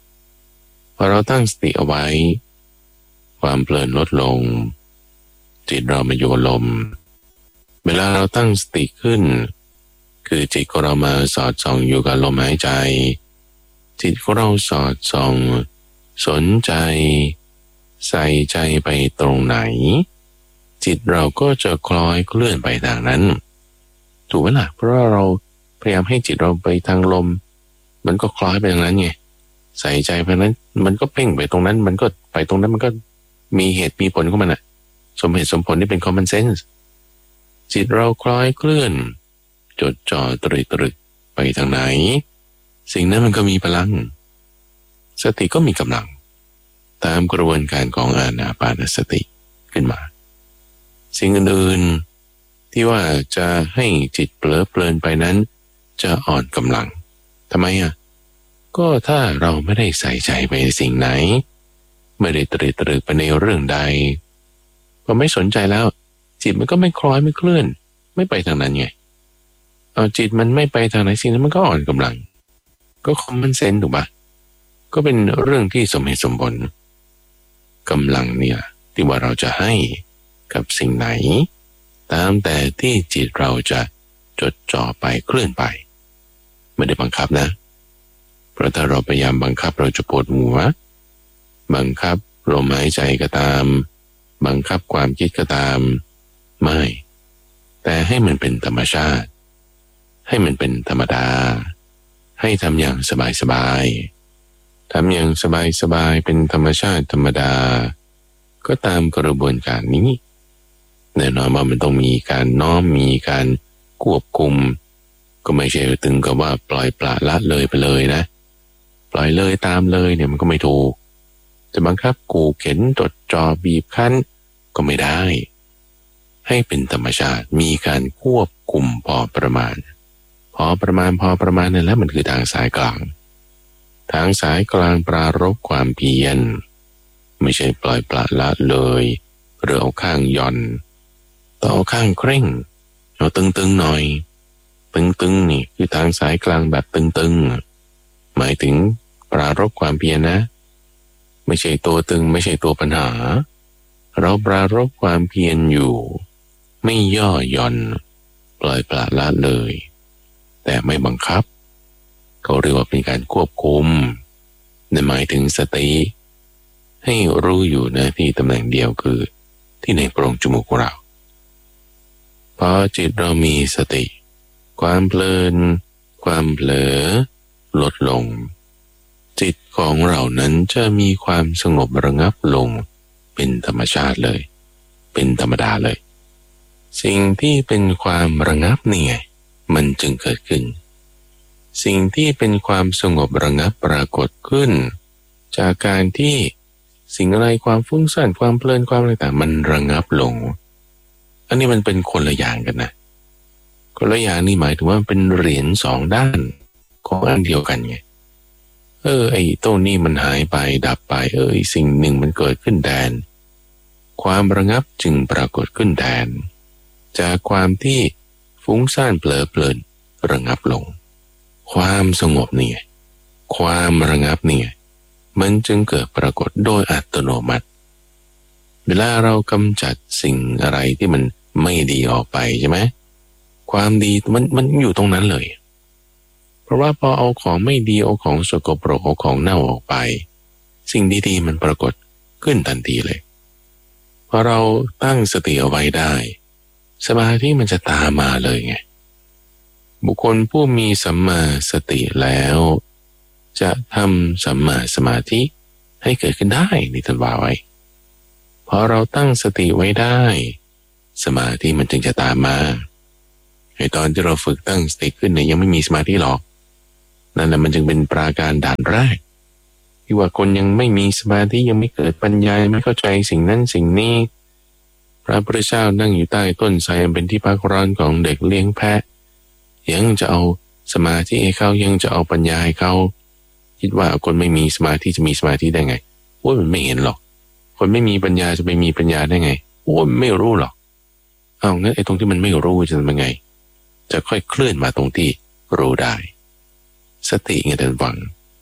พอเราตั้งสติเอาไว้ความเพลินลดลงจิตเรามาอยู่กับลมเวลาเราตั้งสติขึ้นคือจิตของเรามาสอดส่องอยู่กับลมหายใจจิตของเราสอดส่องสนใจใส่ใจไปตรงไหนจิตเราก็จะคล้อยเคลื่อนไปทางนั้นถูกไหมล่ะเพราะเราพยายามให้จิตเราไปทางลมมันก็คล้อยไปทางนั้นไงใส่ใจไปนั้นมันก็เพ่งไปตรงนั้นมันก็ไปตรงนั้นมันก็มีเหตุมีผลของมันอะสมเหตุสมผลนี่เป็น common sense จิตเราคล้อยเคลื่อนจดจ่อตรึกตรึกไปทางไหนสิ่งนั้นมันก็มีพลังสติก็มีกำลังตามกระบวนการของอานาปานสติขึ้นมาสิ่งอื่นๆที่ว่าจะให้จิตเปลือเพลินไปนั้นจะอ่อนกำลังทำไมอ่ะก็ถ้าเราไม่ได้ใส่ใจไปในสิ่งไหนไม่ได้ตรึกตรึกไปในเรื่องใดพอไม่สนใจแล้วจิตมันก็ไม่คล้อยไม่เคลื่อนไม่ไปทางนั้นไงเอาจิตมันไม่ไปทางไหนสิ่งนั้นมันก็อ่อนกำลังก็คอมมอนเซนส์ถูกปะก็เป็นเรื่องที่สมเหตุสมผลกำลังเนี่ยที่ว่าเราจะให้กับสิ่งไหนตามแต่ที่จิตเราจะจดจ่อไปเคลื่อนไปไม่ได้บังคับนะเพราะถ้าเราพยายามบังคับเราจะปวดหัวบังคับลมหายใจก็ตามบังคับความคิดก็ตามไม่แต่ให้มันเป็นธรรมชาติให้มันเป็นธรรมดาให้ทำอย่างสบายๆทำอย่างสบายๆเป็นธรรมชาติธรรมดาก็ตามกระบวนการนี้แน่นอนว่ามันต้องมีการน้อมมีการควบคุมก็ไม่ใช่ถึงกับว่าปล่อยปละละเลยไปเลยนะปล่อยเลยตามเลยเนี่ยมันก็ไม่ถูกจะบังคับกูเข็นจดจ่อบีบคั้นก็ไม่ได้ให้เป็นธรรมชาติมีการควบคุมพอประมาณพอประมาณพอประมาณนั่นแหละมันคือทางสายกลางทางสายกลางปรารภความเพียรไม่ใช่ปล่อยปละละเลยหรือเอาข้างย่อนต่อเอาข้างเคร่งเอาตึงๆหน่อยตึงๆนี่คือทางสายกลางแบบตึงๆหมายถึงปรารภความเพียรนะไม่ใช่ตัวตึงไม่ใช่ตัวปัญหาเราปรารภความเพียรอยู่ไม่ย่อหย่อนปล่อยปละละเลยแต่ไม่บังคับเขาเรียกว่าเป็นการควบคุมในหมายถึงสติให้รู้อยู่นะที่ตำแหน่งเดียวคือที่ในโพรงจมูกของเราพอจิตเรามีสติความเพลินความเผลอลดลงจิตของเรานั้นจะมีความสงบระงับลงเป็นธรรมชาติเลยเป็นธรรมดาเลยสิ่งที่เป็นความระงับนี่ไงมันจึงเกิดขึ้นสิ่งที่เป็นความสงบระงับปรากฏขึ้นจากการที่สิ่งอะไรความฟุ้งซ่านความเพลินความอะไรต่างมันระงับลงอันนี้มันเป็นคนละอย่างกันนะคนละอย่างนี่หมายถึงว่าเป็นเหรียญสองด้านของอันเดียวกันไงเออไอ้ต้นนี้มันหายไปดับไปเออสิ่งหนึ่งมันเกิดขึ้นแทนความระงับจึงปรากฏขึ้นแทนจากความที่ฟุ้งซ่านเผลอเพลินระงับลงความสงบนี่ความระงับนี่มันจึงเกิดปรากฏโดยอัตโนมัติเวลาเรากำจัดสิ่งอะไรที่มันไม่ดีออกไปใช่ไหมความดีมันมันอยู่ตรงนั้นเลยเพราะว่าพอเอาของไม่ดีเอาของสกปรกเอาของเน่าออกไปสิ่งดีๆมันปรากฏขึ้นทันทีเลยพอเราตั้งสติเอาไว้ได้สมาธิมันจะตามมาเลยไงบุคคลผู้มีสัมมาสติแล้วจะทำสัมมาสมาธิให้เกิดขึ้นได้นี่ท่านว่าไว้พอเราตั้งสติไว้ได้สมาธิมันจึงจะตามมาไอ้ตอนที่เราฝึกตั้งสติขึ้นเนี่ยยังไม่มีสมาธิหรอกนั่นแหละมันจึงเป็นปราการด่านแรกที่ว่าคนยังไม่มีสมาธิยังไม่เกิดปัญญาไม่เข้าใจสิ่งนั้นสิ่งนี้พระพุทธเจ้านั่งอยู่ใต้ต้นไทรเป็นที่พักร้อนของเด็กเลี้ยงแพะยังจะเอาสมาธิให้เขายังจะเอาปัญญาให้เขาคิดว่าคนไม่มีสมาธิจะมีสมาธิได้ไงโอ้ยมันไม่เห็นหรอกคนไม่มีปัญญาจะไปมีปัญญาได้ไงโอ้ยไม่รู้หรอกเอางั้นไอ้ตรงที่มันไม่รู้จะทำยังไงจะค่อยเคลื่อนมาตรงที่รู้ได้สติไงท่านฟัง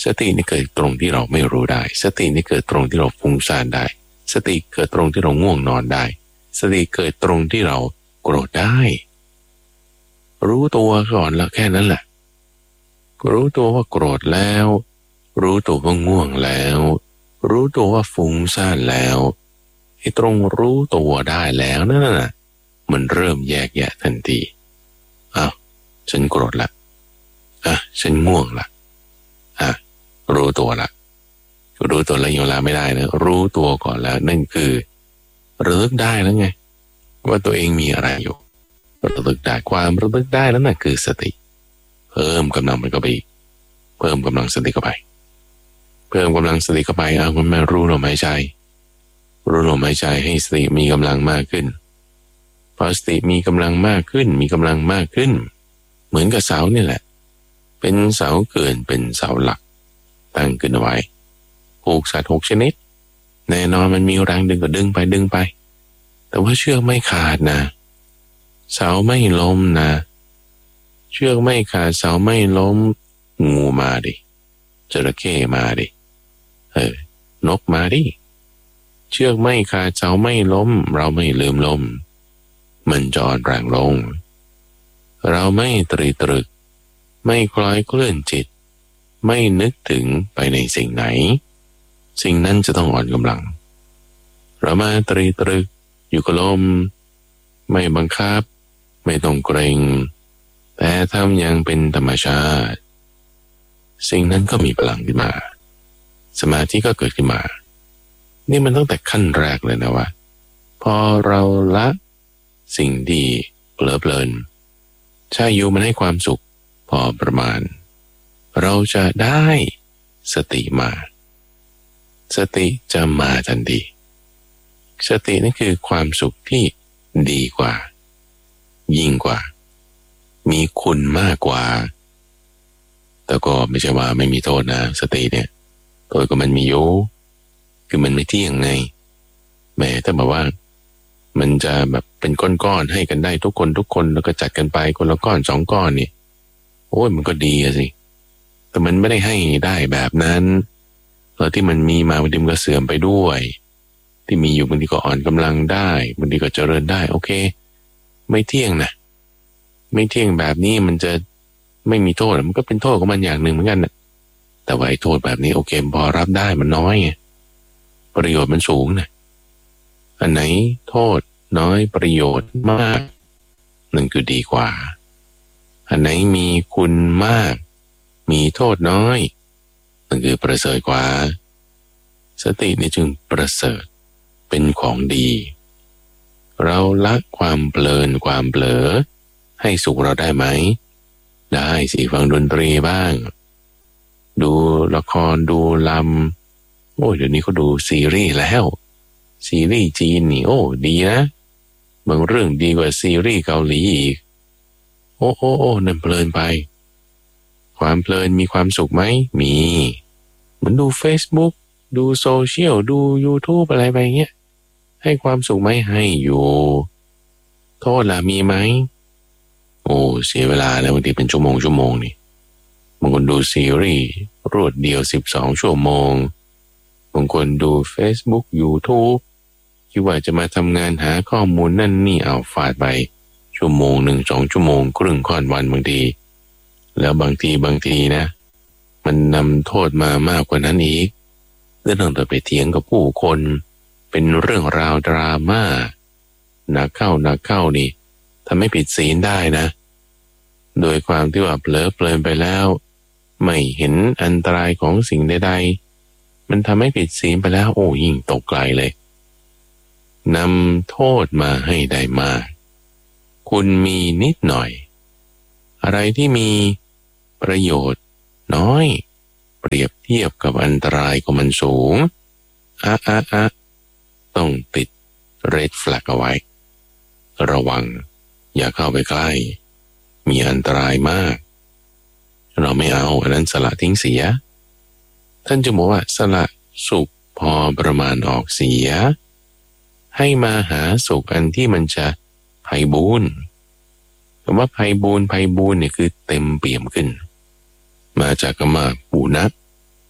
สตินี่เกิดตรงที่เราไม่รู้ได้สตินี่เกิดตรงที่เราฟุ้งซ่านได้สติเกิดตรงที่เราง่วงนอนได้สติเกิดตรงที่เราโกรธได้รู้ตัวก่อนแล้วแค่นั้นแหละรู้ตัวว่าโกรธแล้วรู้ตัวว่าง่วงแล้วรู้ตัวว่าฟุ้งซ่านแล้วไอ้ตรงรู้ตัวได้แล้วนั่นน่ะมันเริ่มแยกแยะทันทีอ้าวฉันโกรธละอ่ะฉันง่วงละอ่ะรู้ตัวละรู้ตัวแล้วยังละไม่ได้นะรู้ตัวก่อนแล้วนั่นคือระลึกได้แล้วไงว่าตัวเองมีอะไรอยู่ระลึกได้ความระลึกได้นั่นน่ะคือสติเพิ่มกำลังมันก็ไปเพิ่มกำลังสติเข้าไปเพิ่มกำลังสติเข้าไปเอามันมารู้ลมหายใจรู้ลมหายใจให้สติมีกำลังมากขึ้นพอสติมีกำลังมากขึ้นมีกำลังมากขึ้นเหมือนกับเสานี่แหละเป็นเสาเกินเป็นเสาหลักตั้งขึ้นเอาไว้ผูกสัตว์หกชนิดแน่นอนมันมีแรงดึงก็ดึงไปดึงไปแต่ว่าเชือกไม่ขาดนะเสาไม่ล้มนะเชือกไม่ขาดเสาไม่ล้มงูมาดิจระเข้มาดิเออนกมาดิเชือกไม่ขาดเสาไม่ล้มเราไม่ลืมล้มมันจะอ่อนแรงลงเราไม่ตรีตรึกไม่คล้อยเคลื่อนจิตไม่นึกถึงไปในสิ่งไหนสิ่งนั้นจะต้องอ่อนกำลังเรามาตรีตรึกอยู่กับลมไม่บังคับไม่ต้องเกรงแต่ทำอย่างเป็นธรรมชาติสิ่งนั้นก็มีพลังขึ้นมาสมาธิก็เกิดขึ้นมานี่มันตั้งแต่ขั้นแรกเลยนะว่าพอเราละสิ่งที่เพลิดเพลินใช่อยู่มันให้ความสุขพอประมาณเราจะได้สติมาสติจะมาทันทีสตินั่นคือความสุขที่ดีกว่ายิ่งกว่ามีคุณมากกว่าแต่ก็ไม่ใช่ว่าไม่มีโทษนะสติเนี่ยโทษก็มันมีอยู่คือมันไม่เที่ยงไงแม้ถ้าบอกว่ามันจะแบบเป็นก้อนๆให้กันได้ทุกคนทุกคนแล้วก็จัดกันไปคนละก้อนสองก้อนนี่โอ้ยมันก็ดีสิแต่มันไม่ได้ให้ได้แบบนั้นแล้วที่มันมีมาบางทีมันก็เสื่อมไปด้วยที่มีอยู่บางทีก็อ่อนกำลังได้บางทีก็เจริญได้โอเคไม่เที่ยงนะไม่เที่ยงแบบนี้มันจะไม่มีโทษมันก็เป็นโทษของมันอย่างหนึ่งเหมือนกันนะแต่ว่าไอ้โทษแบบนี้โอเคพอรับได้มันน้อยไงประโยชน์มันสูงนะอันไหนโทษน้อยประโยชน์มากนั่นคือดีกว่าอันไหนมีคุณมากมีโทษน้อยนั่นคือประเสริฐกว่าสตินี่จึงประเสริฐเป็นของดีเราละความเพลินความเผลอให้สุขเราได้ไหมได้สิฟังดนตรีบ้างดูละครดูลำโอ้ยเดี๋ยวนี้เขาดูซีรีส์แล้วซีรีส์จีนนี่โอ้ดีนะบางเรื่องดีกว่าซีรีส์เกาหลีอีกโอ้โอ้โอ้นั่นเพลินไปความเพลินมีความสุขไหมมีเหมือนดู Facebook ดูโซเชียลดู YouTube อะไรไปเงี้ยให้ความสุขไหมให้อยู่โทษล่ะมีไหมโอ้เสียเวลาแล้วบางทีเป็นชั่วโมงชั่วโมงนี่บางคนดูซีรีส์รวดเดียวสิบสองชั่วโมงบางคนดู Facebook YouTube คิดว่าจะมาทำงานหาข้อมูลนั่นนี่เอาฟาดไปชั่วโมงหนึ่งสองชั่วโมงครึ่งค่อนวันบางทีแล้วบางทีบางทีนะมันนำโทษมามากกว่านั้นอีกเรื่องต่อไปเถียงกับผู้คนเป็นเรื่องราวดราม่าหนักเข้าหนักเข้านี่ทำให้ผิดศีลได้นะโดยความที่ว่าเผลอเพลินไปแล้วไม่เห็นอันตรายของสิ่งใดๆมันทำให้ผิดศีลไปแล้วโอ้ยิ่งตกไกลเลยนำโทษมาให้ได้มากคุณมีนิดหน่อยอะไรที่มีประโยชน์น้อยเปรียบเทียบกับอันตรายของมันสูงอะอะอะต้องติดเรดแฟลกเอาไว้ระวังอย่าเข้าไปใกล้มีอันตรายมากเราไม่เอาอันนั้นสละทิ้งเสียท่านจะบอกว่าสละสุขพอประมาณออกเสียให้มาหาสุขอันที่มันจะไพบูรย์คำว่าไพบูรย์ไพบูรย์เนี่ยคือเต็มเปี่ยมขึ้นมาจากคำว่าปูนะ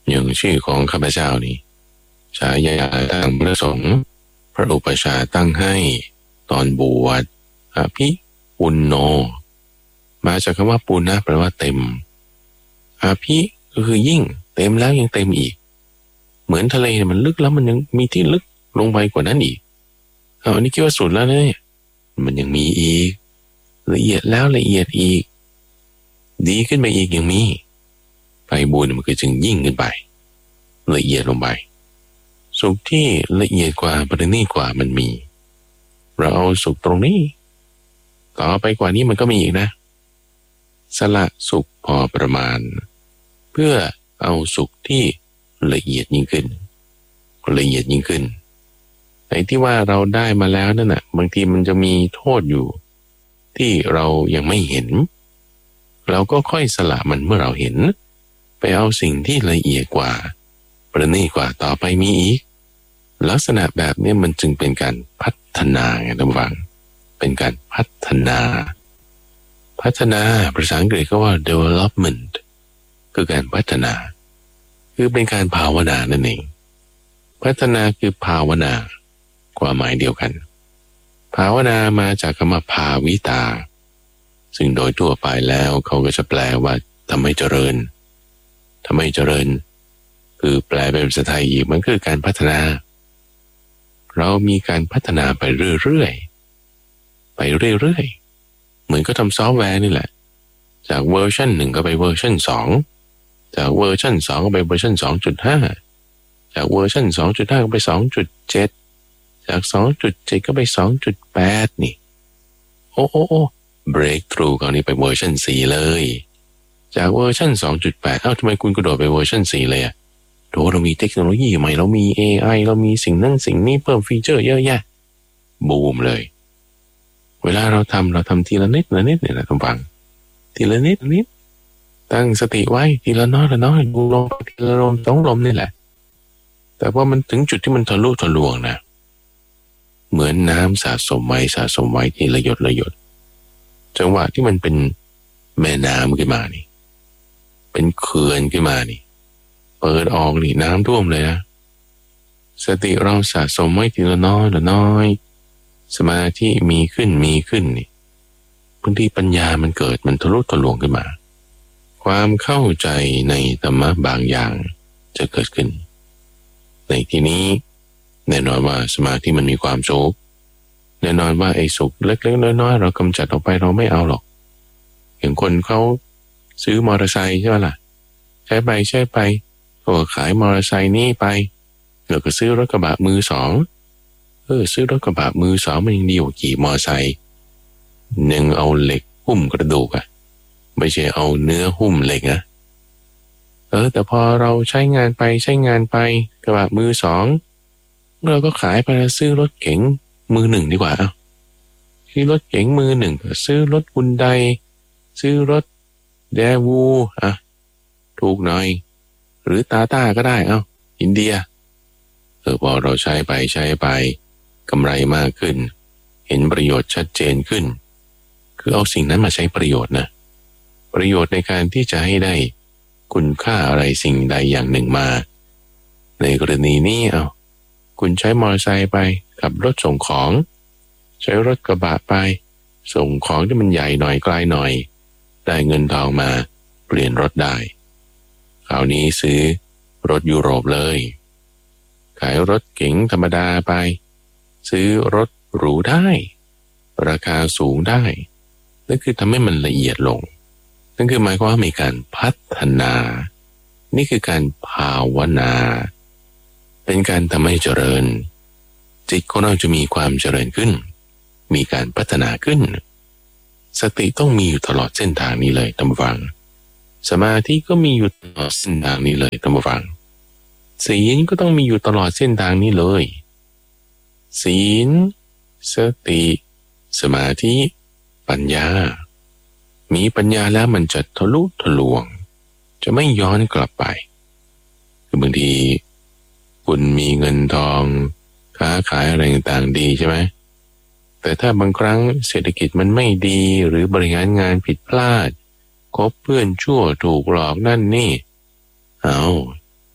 อย่างชื่อของข้าพเจ้านี่ฉายาตั้งพระสงฆ์พระอุปชาตั้งให้ตอนบวชอภิปุณโญมาจากคำว่าปุณนะแปลว่าเต็มอภิก็คือยิ่งเต็มแล้วยังเต็มอีกเหมือนทะเลมันลึกแล้วมันยังมีที่ลึกลงไปกว่านั้นอีกเอาอันนี้คิดว่าสุดแล้วเนี่ยมันยังมีอีกละเอียดแล้วละเอียดอีกดีขึ้นไปอีกยังมีไปบุญมันก็จึงยิ่งขึ้นไปละเอียดลงไปสุขที่ละเอียดกว่าประณีตกว่ามันมีเราเอาสุขตรงนี้ต่อไปกว่านี้มันก็มีอีกนะสละสุขพอประมาณเพื่อเอาสุขที่ละเอียดยิ่งขึ้นละเอียดยิ่งขึ้นไอ้ที่ว่าเราได้มาแล้วนั่นน่ะบางทีมันจะมีโทษอยู่ที่เรายังไม่เห็นเราก็ค่อยสละมันเมื่อเราเห็นไปเอาสิ่งที่ละเอียดกว่าประณีตกว่าต่อไปมีอีกลักษณะแบบนี้มันจึงเป็นการพัฒนาไงท่านผู้ฟังเป็นการพัฒนาพัฒนาภาษาอังกฤษก็ว่า development คือการพัฒนาคือเป็นการภาวนานั่นเองพัฒนาคือภาวนาความหมายเดียวกันภาวนามาจากคำว่าภาวิตาซึ่งโดยทั่วไปแล้วเขาก็จะแปลว่าทำให้เจริญทำให้เจริญคือแปลเป็นภาษาไทยอีกมันคือการพัฒนาเรามีการพัฒนาไปเรื่อยๆไปเรื่อยๆเหมือนก็ทำซอฟต์แวร์นี่แหละจากเวอร์ชันหนึ่งก็ไปเวอร์ชันสองจากเวอร์ชันสองก็ไปเวอร์ชัน สองจุดห้า จากเวอร์ชัน สองจุดห้า ก็ไป สองจุดเจ็ด จาก สองจุดเจ็ด ก็ไป สองจุดแปด นี่โอ้โอ้โอ้ breakthrough คราวนี้ไปเวอร์ชันสี่เลยจากเวอร์ชัน สองจุดแปด เอ้าทำไมคุณกระโดดไปเวอร์ชันสี่เลยอ่ะโถเรามีเทคโนโลยีใหม่เรามี เอ ไอ เรามีสิ่งนั้นสิ่งนี้เพิ่มฟีเจอร์เยอะแยะบูมเลยเวลาเราทำเราทำทีละนิดละนิดเนี่ยนะท่านฟังทีละนิดนิดตั้งสติไว้ทีละน้อยละน้อยลงทีละลมสองลมนี่แหละแต่ว่ามันถึงจุดที่มันทะลุทะลวงนะเหมือนน้ำสะสมไว้สะสมไว้ทีละหยดละหยดจังหวะที่มันเป็นแม่น้ำขึ้นมานี่เป็นเขื่อนขึ้นมานี่เปิดออกนี่น้ำท่วมเลยนะสติเราสะสมไว้ทีละน้อยละน้อยสมาธิมีขึ้นมีขึ้นนี่บางทีปัญญามันเกิดมันทะลุทะลวงขึ้นมาความเข้าใจในธรรมะบางอย่างจะเกิดขึ้นในที่นี้แน่นอนว่าสมาธิมันมีความสุขแน่นอนว่าไอ้สุขเล็กๆน้อยๆเรากำจัดออกไปเราไม่เอาหรอกอย่างคนเขาซื้อมอเตอร์ไซค์ใช่ไหมล่ะใช้ไปใช้ไปก็ขายมอเตอร์ไซค์นี่ไปแล้วก็ซื้อรถกระบะมือสองเออซื้อรถกระบะมือสองมันยังดีกว่าขี่มอเตอร์ไซค์หนึ่งเอาเหล็กหุ้มกระดูกอะไม่ใช่เอาเนื้อหุ้มเหล็กนะเออแต่พอเราใช้งานไปใช้งานไปกระบะมือสองเราก็ขายไปแล้วซื้อรถเก๋งมือหนึ่งดีกว่าเอาซื้อรถเก๋งมือหนึ่งซื้อรถฮุนไดซื้อรถเดวูอ่ะถูกหน่อยหรือตาต้าก็ได้เอาอินเดียเออพอเราใช้ไปใช้ไปกำไรมากขึ้นเห็นประโยชน์ชัดเจนขึ้นคือเอาสิ่งนั้นมาใช้ประโยชน์นะประโยชน์ในการที่จะให้ได้คุณค่าอะไรสิ่งใดอย่างหนึ่งมาในกรณีนี้เอาคุณใช้มอเตอร์ไซค์ไปขับรถส่งของใช้รถกระบะไปส่งของที่มันใหญ่หน่อยไกลหน่อยได้เงินทองมาเปลี่ยนรถได้คราวนี้ซื้อรถยุโรปเลยขายรถเก๋งธรรมดาไปซื้อรถหรูได้ราคาสูงได้นั่นคือทำให้มันละเอียดลงนั่นคือหมายความว่ามีการพัฒนานี่คือการภาวนาเป็นการทำให้เจริญจิตของเราจะมีความเจริญขึ้นมีการพัฒนาขึ้นสติต้องมีอยู่ตลอดเส้นทางนี้เลยท่านผู้ฟังสมาธิก็มีอยู่ตลอดเส้นทางนี้เลยท่านผู้ฟังศีลก็ต้องมีอยู่ตลอดเส้นทางนี้เลยศีลสติสมาธิปัญญามีปัญญาแล้วมันจะทะลุทะลวงจะไม่ย้อนกลับไปคือบางทีคุณมีเงินทองค้าขายอะไรต่างๆดีใช่ไหมแต่ถ้าบางครั้งเศรษฐกิจมันไม่ดีหรือบริหารงานผิดพลาดคบเพื่อนชั่วถูกหลอกนั่นนี่เอา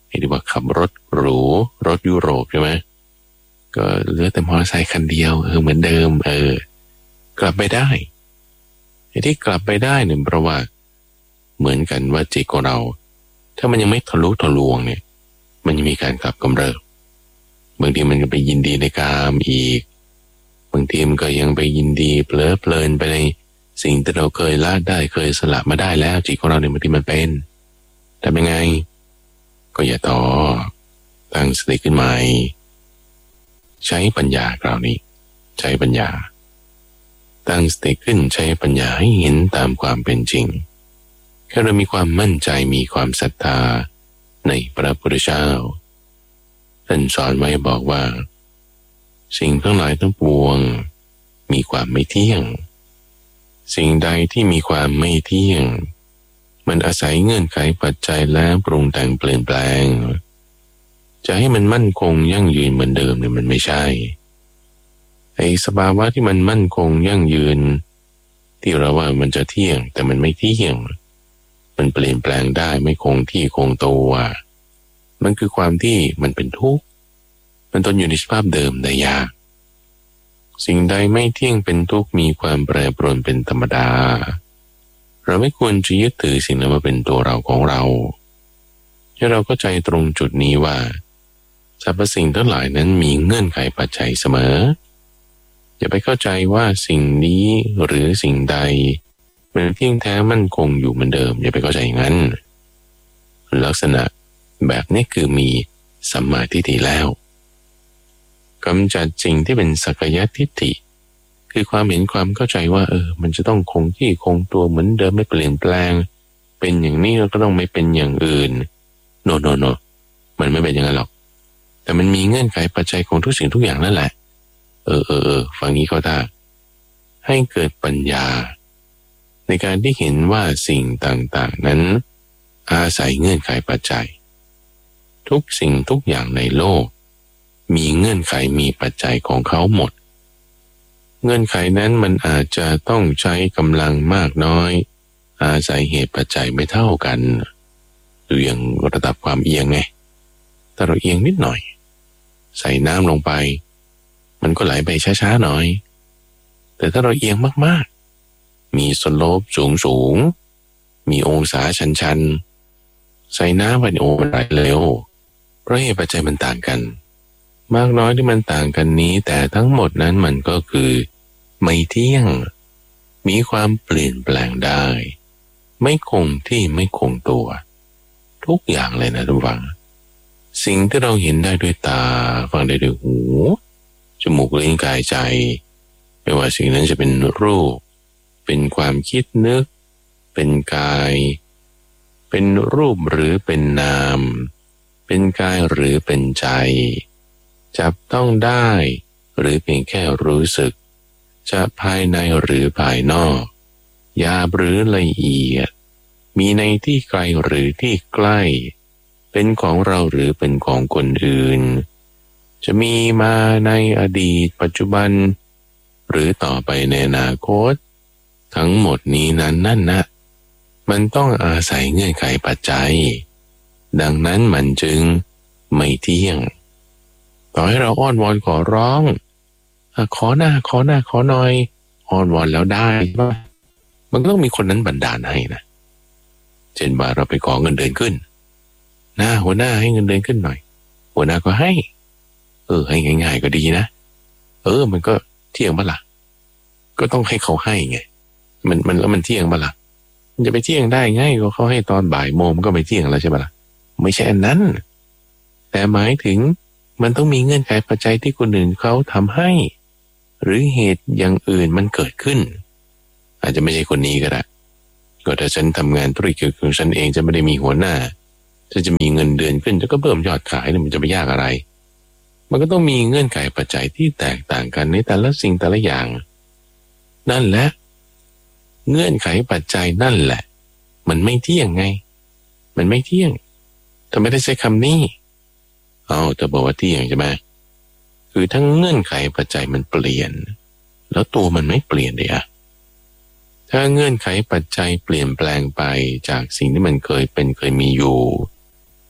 เห็นว่าขับรถหรูรถยุโรปใช่ไหมก็เหลือแต่มอเตอร์ไซค์คันเดียวเออเหมือนเดิมเออกลับไปได้ที่กลับไปได้เนี่ยเพราะว่าเหมือนกันว่าจิตของเราถ้ามันยังไม่ทะลุทะลวงเนี่ยมันยังมีการกลับกำเริบบางทีมันก็ไปยินดีในกามอีกบางทีมันก็ยังไปยินดีเพลิดเพลินไปในสิ่งที่เราเคยละได้เคยสละมาได้แล้วจิตของเราเนี่ยบางทีมันเป็นทำยังไงก็อย่าท้อตั้งสติขึ้นใหม่ใช้ปัญญาคราวนี้ใช้ปัญญาตั้งสติขึ้นใช้ปัญญาให้เห็นตามความเป็นจริงแค่เรามีความมั่นใจมีความศรัทธาในพระพุทธเจ้าท่านสอนไว้บอกว่าสิ่งทั้งหลายทั้งปวงมีความไม่เที่ยงสิ่งใดที่มีความไม่เที่ยงมันอาศัยเงื่อนไขปัจจัยและปรุงแต่งเปลี่ยนแปลงจะให้มันมั่นคงยั่งยืนเหมือนเดิมเนี่ยมันไม่ใช่ไอ้สภาวะที่มันมั่นคงยั่งยืนที่เราว่ามันจะเที่ยงแต่มันไม่เที่ยงมันเปลี่ยนแปลงได้ไม่คงที่คงตัวมันคือความที่มันเป็นทุกข์มันทนอยู่ในสภาพเดิมได้ยากสิ่งใดไม่เที่ยงเป็นทุกข์มีความแปรปรวนเป็นธรรมดาเราไม่ควรจะยึดถือสิ่งนั้นมาเป็นตัวเราของเราให้เราเข้าใจตรงจุดนี้ว่าสรรพสิ่งทั้งหลายนั้นมีเงื่อนไขปัจจัยเสมออย่าไปเข้าใจว่าสิ่งนี้หรือสิ่งใดมันเที่ยงแท้มั่นคงอยู่เหมือนเดิมอย่าไปเข้าใจอย่างนั้นลักษณะแบบนี้คือมีสัมมาทิฏฐิแล้วกำจัดสิ่งที่เป็นสักกายทิฏฐิคือความเห็นความเข้าใจว่าเออมันจะต้องคงที่คงตัวเหมือนเดิมไม่เปลี่ยนแปลงเป็นอย่างนี้แล้วก็ต้องไม่เป็นอย่างอื่นโนโนโนมันไม่เป็นอย่างนั้นหรอกแต่มันมีเงื่อนไขปัจจัยของทุกสิ่งทุกอย่างนั่นแหละเออเออเออฟังนี้ก็ได้ให้เกิดปัญญาในการที่เห็นว่าสิ่งต่างๆนั้นอาศัยเงื่อนไขปัจจัยทุกสิ่งทุกอย่างในโลกมีเงื่อนไขมีปัจจัยของเขาหมดเงื่อนไขนั้นมันอาจจะต้องใช้กำลังมากน้อยอาศัยเหตุปัจจัยไม่เท่ากันดูอย่างระดับความเอียงไงถ้าเราเอียงนิดหน่อยใส่น้ำลงไปมันก็ไหลไปช้าๆหน่อยแต่ถ้าเราเอียงมากๆมีสโลปสูงๆมีองศาชันๆใส่น้ำไปโอ้ไหลเร็วเพราะเหตุปัจจัยมันต่างกันมากน้อยที่มันต่างกันนี้แต่ทั้งหมดนั้นมันก็คือไม่เที่ยงมีความเปลี่ยนแปลงได้ไม่คงที่ไม่คงตัวทุกอย่างเลยนะทุกฝังสิ่งที่เราเห็นได้ด้วยตาฟังได้ด้วยหูจมูกลิ้นกายใจไม่ว่าสิ่งนั้นจะเป็นรูปเป็นความคิดนึกเป็นกายเป็นรูปหรือเป็นนามเป็นกายหรือเป็นใจจับต้องได้หรือเพียงแค่รู้สึกจะภายในหรือภายนอกหยาบหรือละเอียดมีในที่ไกลหรือที่ใกล้เป็นของเราหรือเป็นของคนอื่นจะมีมาในอดีตปัจจุบันหรือต่อไปในอนาคตทั้งหมดนี้นั้นนั่นนะมันต้องอาศัยเงื่อนไขปัจจัยดังนั้นมันจึงไม่เที่ยงต่อให้เราอ้อนวอนขอร้องขอหน้าขอหน้าขอหน่อยอ้อนวอนแล้วได้ว่ามันก็ต้องมีคนนั้นบันดาลให้นะเช่นว่าเราไปขอเงินเดือนขึ้นหน้าหัวหน้าให้เงินเดือนขึ้นหน่อยหัวหน้าก็ให้เออให้ง่ายๆก็ดีนะเออมันก็เที่ยงบ้าล่ะก็ต้องให้เขาให้ไงมันมันแล้วมันเที่ยงบ้าล่ะมันจะไปเที่ยงได้ไงก็เขาให้ตอนบ่ายโมงก็ไปเที่ยงแล้วใช่ไหมล่ะไม่ใช่อันนั้นแต่หมายถึงมันต้องมีเงื่อนไขปัจจัยที่คนอื่นเขาทำให้หรือเหตุอย่างอื่นมันเกิดขึ้นอาจจะไม่ใช่คนนี้ก็ได้ก็ถ้าฉันทำงานธุรกิจของฉันเองจะไม่ได้มีหัวหน้าฉันจะมีเงินเดือนขึ้นจะก็เพิ่มยอดขายเนี่ยมันจะไปยากอะไรมันก็ต้องมีเงื่อนไขปัจจัยที่แตกต่างกันในแต่ละสิ่งแต่ละอย่างนั่นแหละเงื่อนไขปัจจัยนั่นแหละมันไม่เที่ยงไงมันไม่เที่ยงทำไมได้ใช้คำนี้เอาแต่บอกว่าเที่ยงใช่ไหมคือทั้งเงื่อนไขปัจจัยมันเปลี่ยนแล้วตัวมันไม่เปลี่ยนเลยอะถ้าเงื่อนไขปัจจัยเปลี่ยนแปลงไปจากสิ่งที่มันเคยเป็นเคยมีอยู่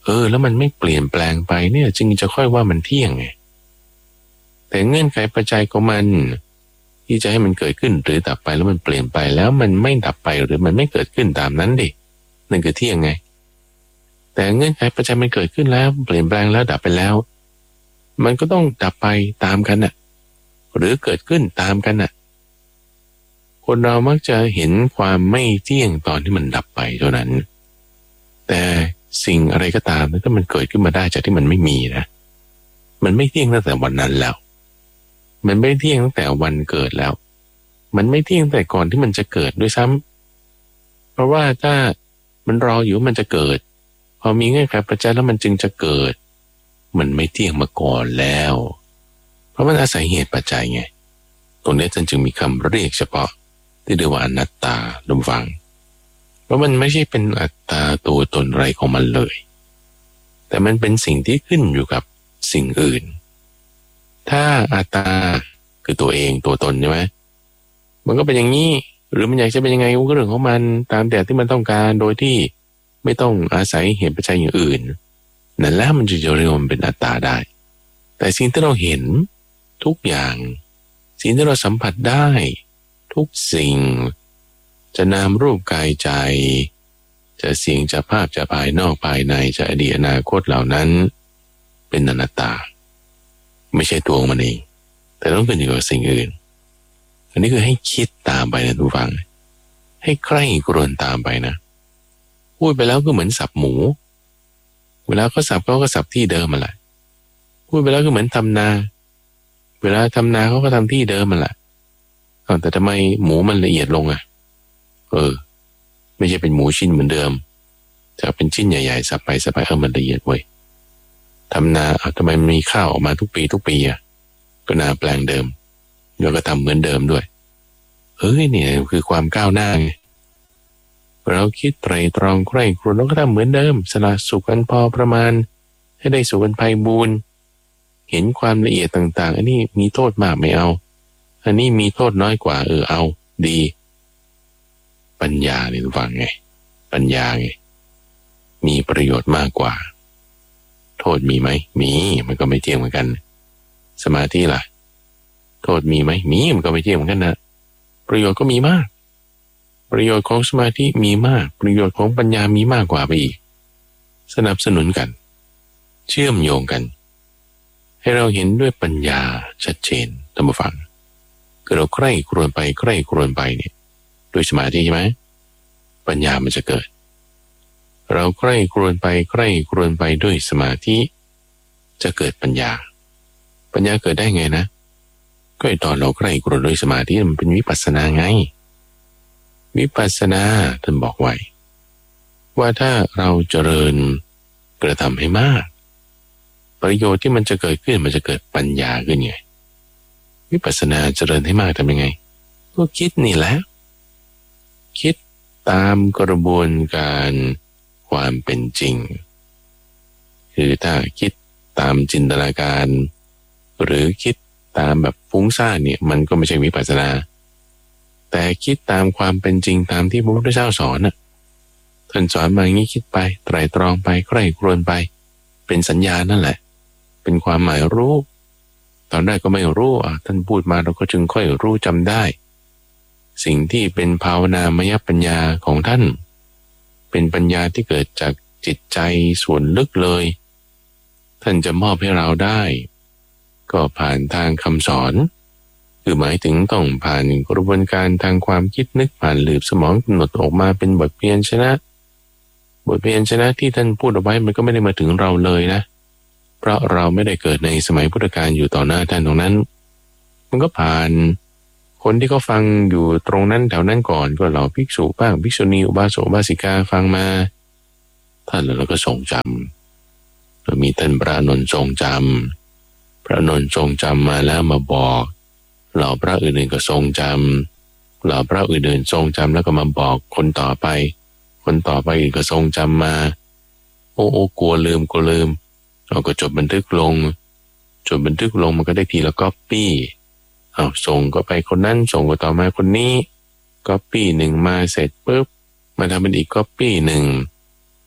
เออแล้วมันไม่เปลี่ยนแปลงไปเนี่ยจึงจะค่อยว่ามันเที่ยงไงแต่เงื่อนไขปัจจัยของมันที่จะให้มันเกิดขึ้นหรือดับไปแล้วมันเปลี่ยนไปแล้วมันไม่ดับไปหรือมันไม่เกิดขึ้นตามนั้นดินั่นคือเที่ยงไงแต่เงื่อนไขปัจจัยมันเกิดขึ้นแล้วเปลี่ยนแปลงแล้วดับไปแล้วมันก็ต้องดับไปตามกันน่ะหรือเกิดขึ้นตามกันน่ะคนเรามักจะเห็นความไม่เที่ยงตอนที่มันดับไปเท่านั้นแต่สิ่งอะไรก็ตามถ้ามันเกิดขึ้นมาได้จากที่มันไม่มีนะมันไม่เที่ยงตั้งแต่วันนั้นแล้วมันไม่เที่ยงตั้งแต่วันเกิดแล้วมันไม่เที่ยงแต่ก่อนที่มันจะเกิดด้วยซ้ำเพราะว่าถ้ามันรออยู่มันจะเกิดพอมีเงื่อนไขปัจจัยแล้วมันจึงจะเกิดมันไม่เที่ยงมาก่อนแล้วเพราะมันอาศัยเหตุปัจจัยไงตรงนี้จึงมีคำเรียกเฉพาะที่เรียกว่าอนัตตาลมฟังเพราะมันไม่ใช่เป็นอัตตาตัวตนอะไรของมันเลยแต่มันเป็นสิ่งที่ขึ้นอยู่กับสิ่งอื่นถ้าอัตตาคือตัวเองตัวตนใช่ไหมมันก็เป็นอย่างนี้หรือมันอยากจะเป็นยังไงก็เรื่องของมันตามแต่ที่มันต้องการโดยที่ไม่ต้องอาศัยเหตุปัจจัยอย่างอื่นนั่นแหละมันจะเรียกว่ามันเป็นอัตตาได้แต่สิ่งที่เราเห็นทุกอย่างสิ่งที่เราสัมผัสได้ทุกสิ่งจะนามรูปกายใจจะสิ่งจะภาพจะภายนอกภายในจะอดีตอนาคตเหล่านั้นเป็นอนัตตาไม่ใช่ตัวมันเองแต่ต้องเป็นอยู่กับสิ่งอื่นอันนี้คือให้คิดตามไปนะทุกฟังให้ใคร่ครวญตามไปนะพูดไปแล้วก็เหมือนสับหมูเวลาเขาสับเขาก็สับที่เดิมมาแหละพูดไปแล้วก็เหมือนทำนาเวลาทำนาเขาก็ทำที่เดิมมาแหละแต่ทำไมหมูมันละเอียดลงอ่ะเออไม่ใช่เป็นหมูชิ้นเหมือนเดิมจะเป็นชิ้นใหญ่ๆสับไปสับไปเออมันละเอียดเว้ยทำนาทำไมมีข้าวออกมาทุกปีทุกปีอ่ะก็นาแปลงเดิมแล้วก็ทำเหมือนเดิมด้วยเฮ้ยเนี่ยคือความก้าวหน้าไงเราคิดไตรตรองใคร่ครวญแล้วก็ทำเหมือนเดิมสละสุขกันพอประมาณให้ได้สุขกันไพบูรณ์เห็นความละเอียดต่างๆอันนี้มีโทษมากไม่เอาอันนี้มีโทษน้อยกว่าเออเอาดีปัญญาเนี่ยฟังไงปัญญาไงมีประโยชน์มากกว่าโทษมีไหมมีมันก็ไม่เที่ยงเหมือนกันสมาธิล่ะโทษมีไหมมีมันก็ไม่เที่ยงเหมือนกันนะประโยชน์ก็มีมากประโยชน์ของสมาธิมีมากประโยชน์ของปัญญามีมากกว่าไปอีกสนับสนุนกันเชื่อมโยงกันให้เราเห็นด้วยปัญญาชัดเจนท่านผู้ฟังคือเราใคร่ครวญไปใคร่ครวญไปเนี่ยด้วยสมาธิใช่ไหมปัญญามันจะเกิดเราใคร่ครวญไปใคร่ครวญไปด้วยสมาธิจะเกิดปัญญาปัญญาเกิดได้ไงนะก็ตอนเราใคร่ครวญด้วยสมาธิมันเป็นวิปัสสนาไงวิปัสสนาท่านบอกไว้ว่าถ้าเราเจริญกระทำให้มากประโยชน์ที่มันจะเกิดขึ้นมันจะเกิดปัญญาขึ้นไงวิปัสสนาเจริญให้มากทำยังไงก็คิดนี่แหละคิดตามกระบวนการความเป็นจริงคือถ้าคิดตามจินตนาการหรือคิดตามแบบฟุ้งซ่านเนี่ยมันก็ไม่ใช่วิปัสสนาแต่คิดตามความเป็นจริงตามที่พระพุทธเจ้าสอนน่ะท่านสอนมาอย่างนี้คิดไปไตร่ตรองไปใคร่ครวญไปเป็นสัญญานั่นแหละเป็นความหมายรู้ตอนแรกก็ไม่รู้อ่ะท่านพูดมาเราก็จึงค่อยรู้จำได้สิ่งที่เป็นภาวนามยปัญญาของท่านเป็นปัญญาที่เกิดจากจิตใจส่วนลึกเลยท่านจะมอบให้เราได้ก็ผ่านทางคำสอนคือหมายถึงต้องผ่านกระบวนการทางความคิดนึกผ่านหลืบสมองกำหนดออกมาเป็นบทเพียรชนะบทเพียรชนะที่ท่านพูดเอาไว้มันก็ไม่ได้มาถึงเราเลยนะเพราะเราไม่ได้เกิดในสมัยพุทธกาลอยู่ต่อหน้าท่านตรงนั้นมันก็ผ่านคนที่เขาฟังอยู่ตรงนั้นแถวนั้นก่อนก็เหล่าภิกษุบ้างภิกษุณีอุบาสกอุบาสิกาฟังมาท่านแล้วก็ทรงจำแล้วมีท่านพระอานนท์ทรงจำพระอานนท์ทรงจำมาแล้วมาบอกเหล่าพระอื่นๆก็ทรงจำเหล่าพระอื่นๆทรงจำแล้วก็มาบอกคนต่อไปคนต่อไปอีกก็ทรงจำมาโอ้โอ้กลัวลืมกลัวลืมเราก็จดบันทึกลงจดบันทึกลงมันก็ได้ทีละก๊อปปี้เอาส่งก็ไปคนนั้นส่งก็ต่อมาคนนี้ก๊อปปี้หนึ่งมาเสร็จปุ๊บมาทำเป็นอีกก๊อปปี้หนึ่ง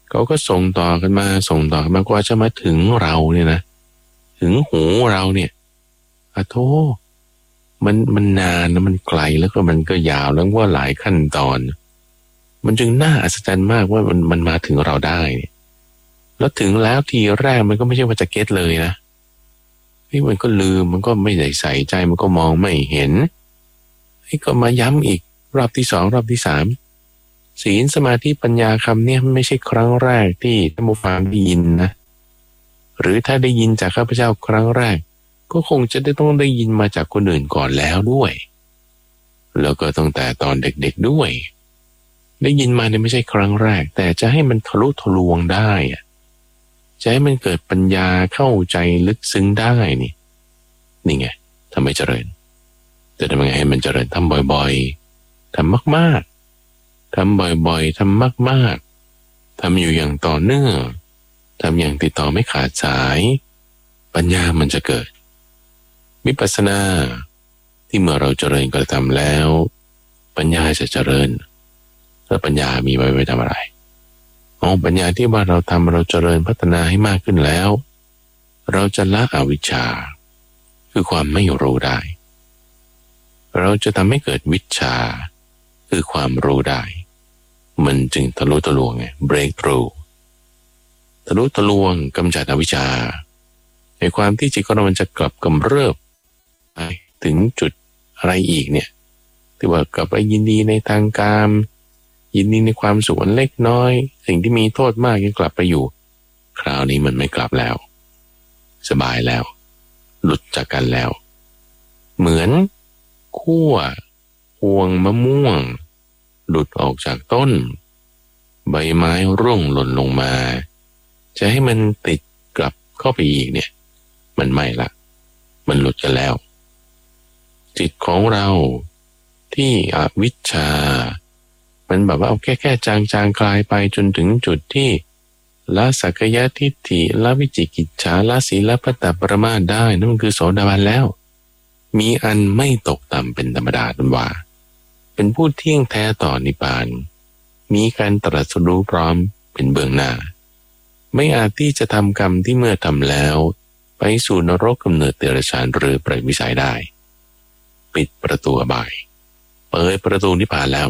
เขาก็ส่งต่อกันมาส่งต่อกันมากว่าจะมาถึงเราเนี่ยนะถึงหูเราเนี่ยอะโธ่มันมันนานนะมันไกลแล้วก็มันก็ยาวแล้วว่าหลายขั้นตอนมันจึงน่าอัศจรรย์มากว่ามันมันมาถึงเราได้เนี่ยแล้วถึงแล้วทีแรกมันก็ไม่ใช่ว่าจะเก็ตเลยนะที่มันก็ลืมมันก็ไม่ได้ใส่ใจมันก็มองไม่เห็นไอ้ก็มาย้ำอีกรอบที่สองรอบที่สามศีลสมาธิปัญญาคำเนี่ยไม่ใช่ครั้งแรกที่ท่านผู้ฟังได้ยินนะหรือถ้าได้ยินจากข้าพเจ้าครั้งแรกก็คงจะได้ต้องได้ยินมาจากคนอื่นก่อนแล้วด้วยแล้วก็ตั้งแต่ตอนเด็กๆด้วยได้ยินมาเนี่ยไม่ใช่ครั้งแรกแต่จะให้มันทะลุทะลวงได้อะจะให้มันเกิดปัญญาเข้าใจลึกซึ้งได้นี่นี่ไงทำให้เจริญจะทำยังไงให้มันเจริญทำบ่อยๆทำมากๆทำบ่อยๆทำมากๆทำอยู่อย่างต่อเนื่องทำอย่างติดต่อไม่ขาดสายปัญญามันจะเกิดวิปัสสนาที่เมื่อเราเจริญกระทำแล้วปัญญาจะเจริญแล้วปัญญามีไว้ไว้ทำอะไรอ๋อปัญญาที่ว่าเราทำเราเจริญพัฒนาให้มากขึ้นแล้วเราจะละอวิชชาคือความไม่รู้ได้เราจะทำให้เกิดวิชชาคือความรู้ได้มันจึงทะลุทะลวงไง break through ทะลุทะลวงกำจัดอวิชชาในความที่จิตของเรามันจะกลับกำเริบไปถึงจุดอะไรอีกเนี่ยที่ว่ากลับไปยินดีในทางกามยินดีในความสุขอันเล็กน้อยสิ่งที่มีโทษมากยังกลับไปอยู่คราวนี้มันไม่กลับแล้วสบายแล้วหลุดจากกันแล้วเหมือนขั้วพวงมะม่วงหลุดออกจากต้นใบไม้ร่วงหล่นลงมาจะให้มันติดกลับเข้าไปอีกเนี่ยมันไม่ละมันหลุดกันแล้วจิตของเราที่อวิชชามันแบบว่าเอาแค่แค่จางจางคลายไปจนถึงจุดที่ละสักยทิฏฐิละวิจิกิจฉาละศีลพัตตปรมาสได้นั่นมันคือโสดาบันแล้วมีอันไม่ตกต่ำเป็นธรรมดาดันว่าเป็นผู้เที่ยงแท้ต่อนิพพานมีการตรัสรู้พร้อมเป็นเบื้องหน้าไม่อาจที่จะทำกรรมที่เมื่อทำแล้วไปสู่นรกกำเนิดเดรัจฉานหรือเปรตวิสัยได้ปิดประตูอบายเปิดประตูนิพพานแล้ว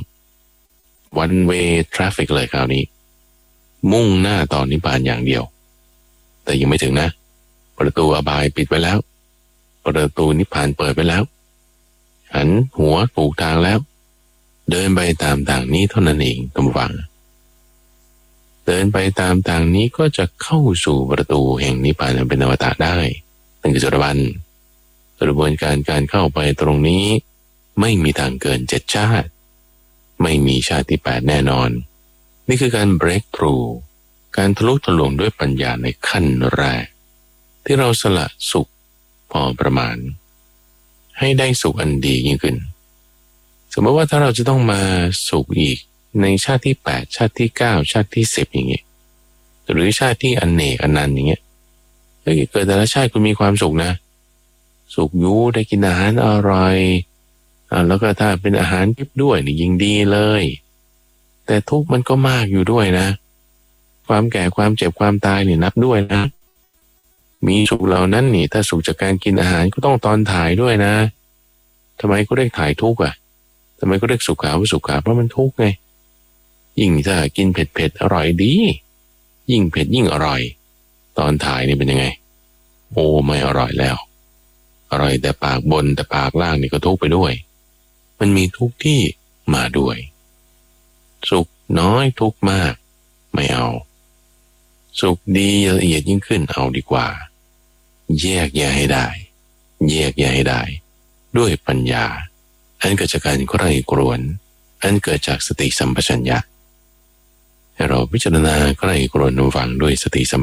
one way traffic เลยคราวนี้มุ่งหน้าต่อนิพพานอย่างเดียวแต่ยังไม่ถึงนะประตูอบายปิดไปแล้วประตูนิพพานเปิดไปแล้วหันหัวถูกทางแล้วเดินไปตามทางนี้เท่านั้นเองท่านผู้ฟังเดินไปตามทางนี้ก็จะเข้าสู่ประตูแห่งนิพพานเป็นอมตะได้นั่นคือโสดาบันกระบวนการการเข้าไปตรงนี้ไม่มีทางเกินเจ็ดชาติไม่มีชาติที่แปดแน่นอนนี่คือการ break through การทะลุทะลวงด้วยปัญญาในขั้นแรกที่เราสละสุขพอประมาณให้ได้สุขอันดียิ่งขึ้นสมมติว่าถ้าเราจะต้องมาสุขอีกในชาติที่แปดชาติที่เก้าชาติที่สิบอย่างเงี้ยหรือชาติที่อเนกอนันต์อย่างเงี้ยเฮ้ยเกิดแต่ละชาติคุณมีความสุขนะสุขอยู่ได้กินอาหารอร่อยอ่าแล้วก็ถ้าเป็นอาหารทิพย์ด้วยนี่ยิ่งดีเลยแต่ทุกข์มันก็มากอยู่ด้วยนะความแก่ความเจ็บความตายนี่นับด้วยนะมีสุขเหล่านั้นนี่ถ้าสุขจากการกินอาหารก็ต้องตอนถ่ายด้วยนะทำไมก็เรียกถ่ายทุกข์อ่ะทำไมก็เรียกสุขาว่าสุขาเพราะมันทุกข์ไงยิ่งถ้ากินเผ็ดเผ็ดอร่อยดียิ่งเผ็ดยิ่งอร่อยตอนถ่ายนี่เป็นยังไงโอ้ไม่อร่อยแล้วอร่อยแต่ปากบนแต่ปากล่างนี่ก็ทุกข์ไปด้วยมันมีทุกข์ที่มาด้วยสุขน้อยทุกข์มากไม่เอาสุขดีละเอียดยิ่งขึ้นเอาดีกว่าแยกแยะให้ได้แยกแยะให้ได้ด้วยปัญญาอันเกิดจากการใคร่ครวญอันเกิดจากสติสัมปชัญญะให้เราพิจารณาใคร่ครวญฟังด้วยสติสัม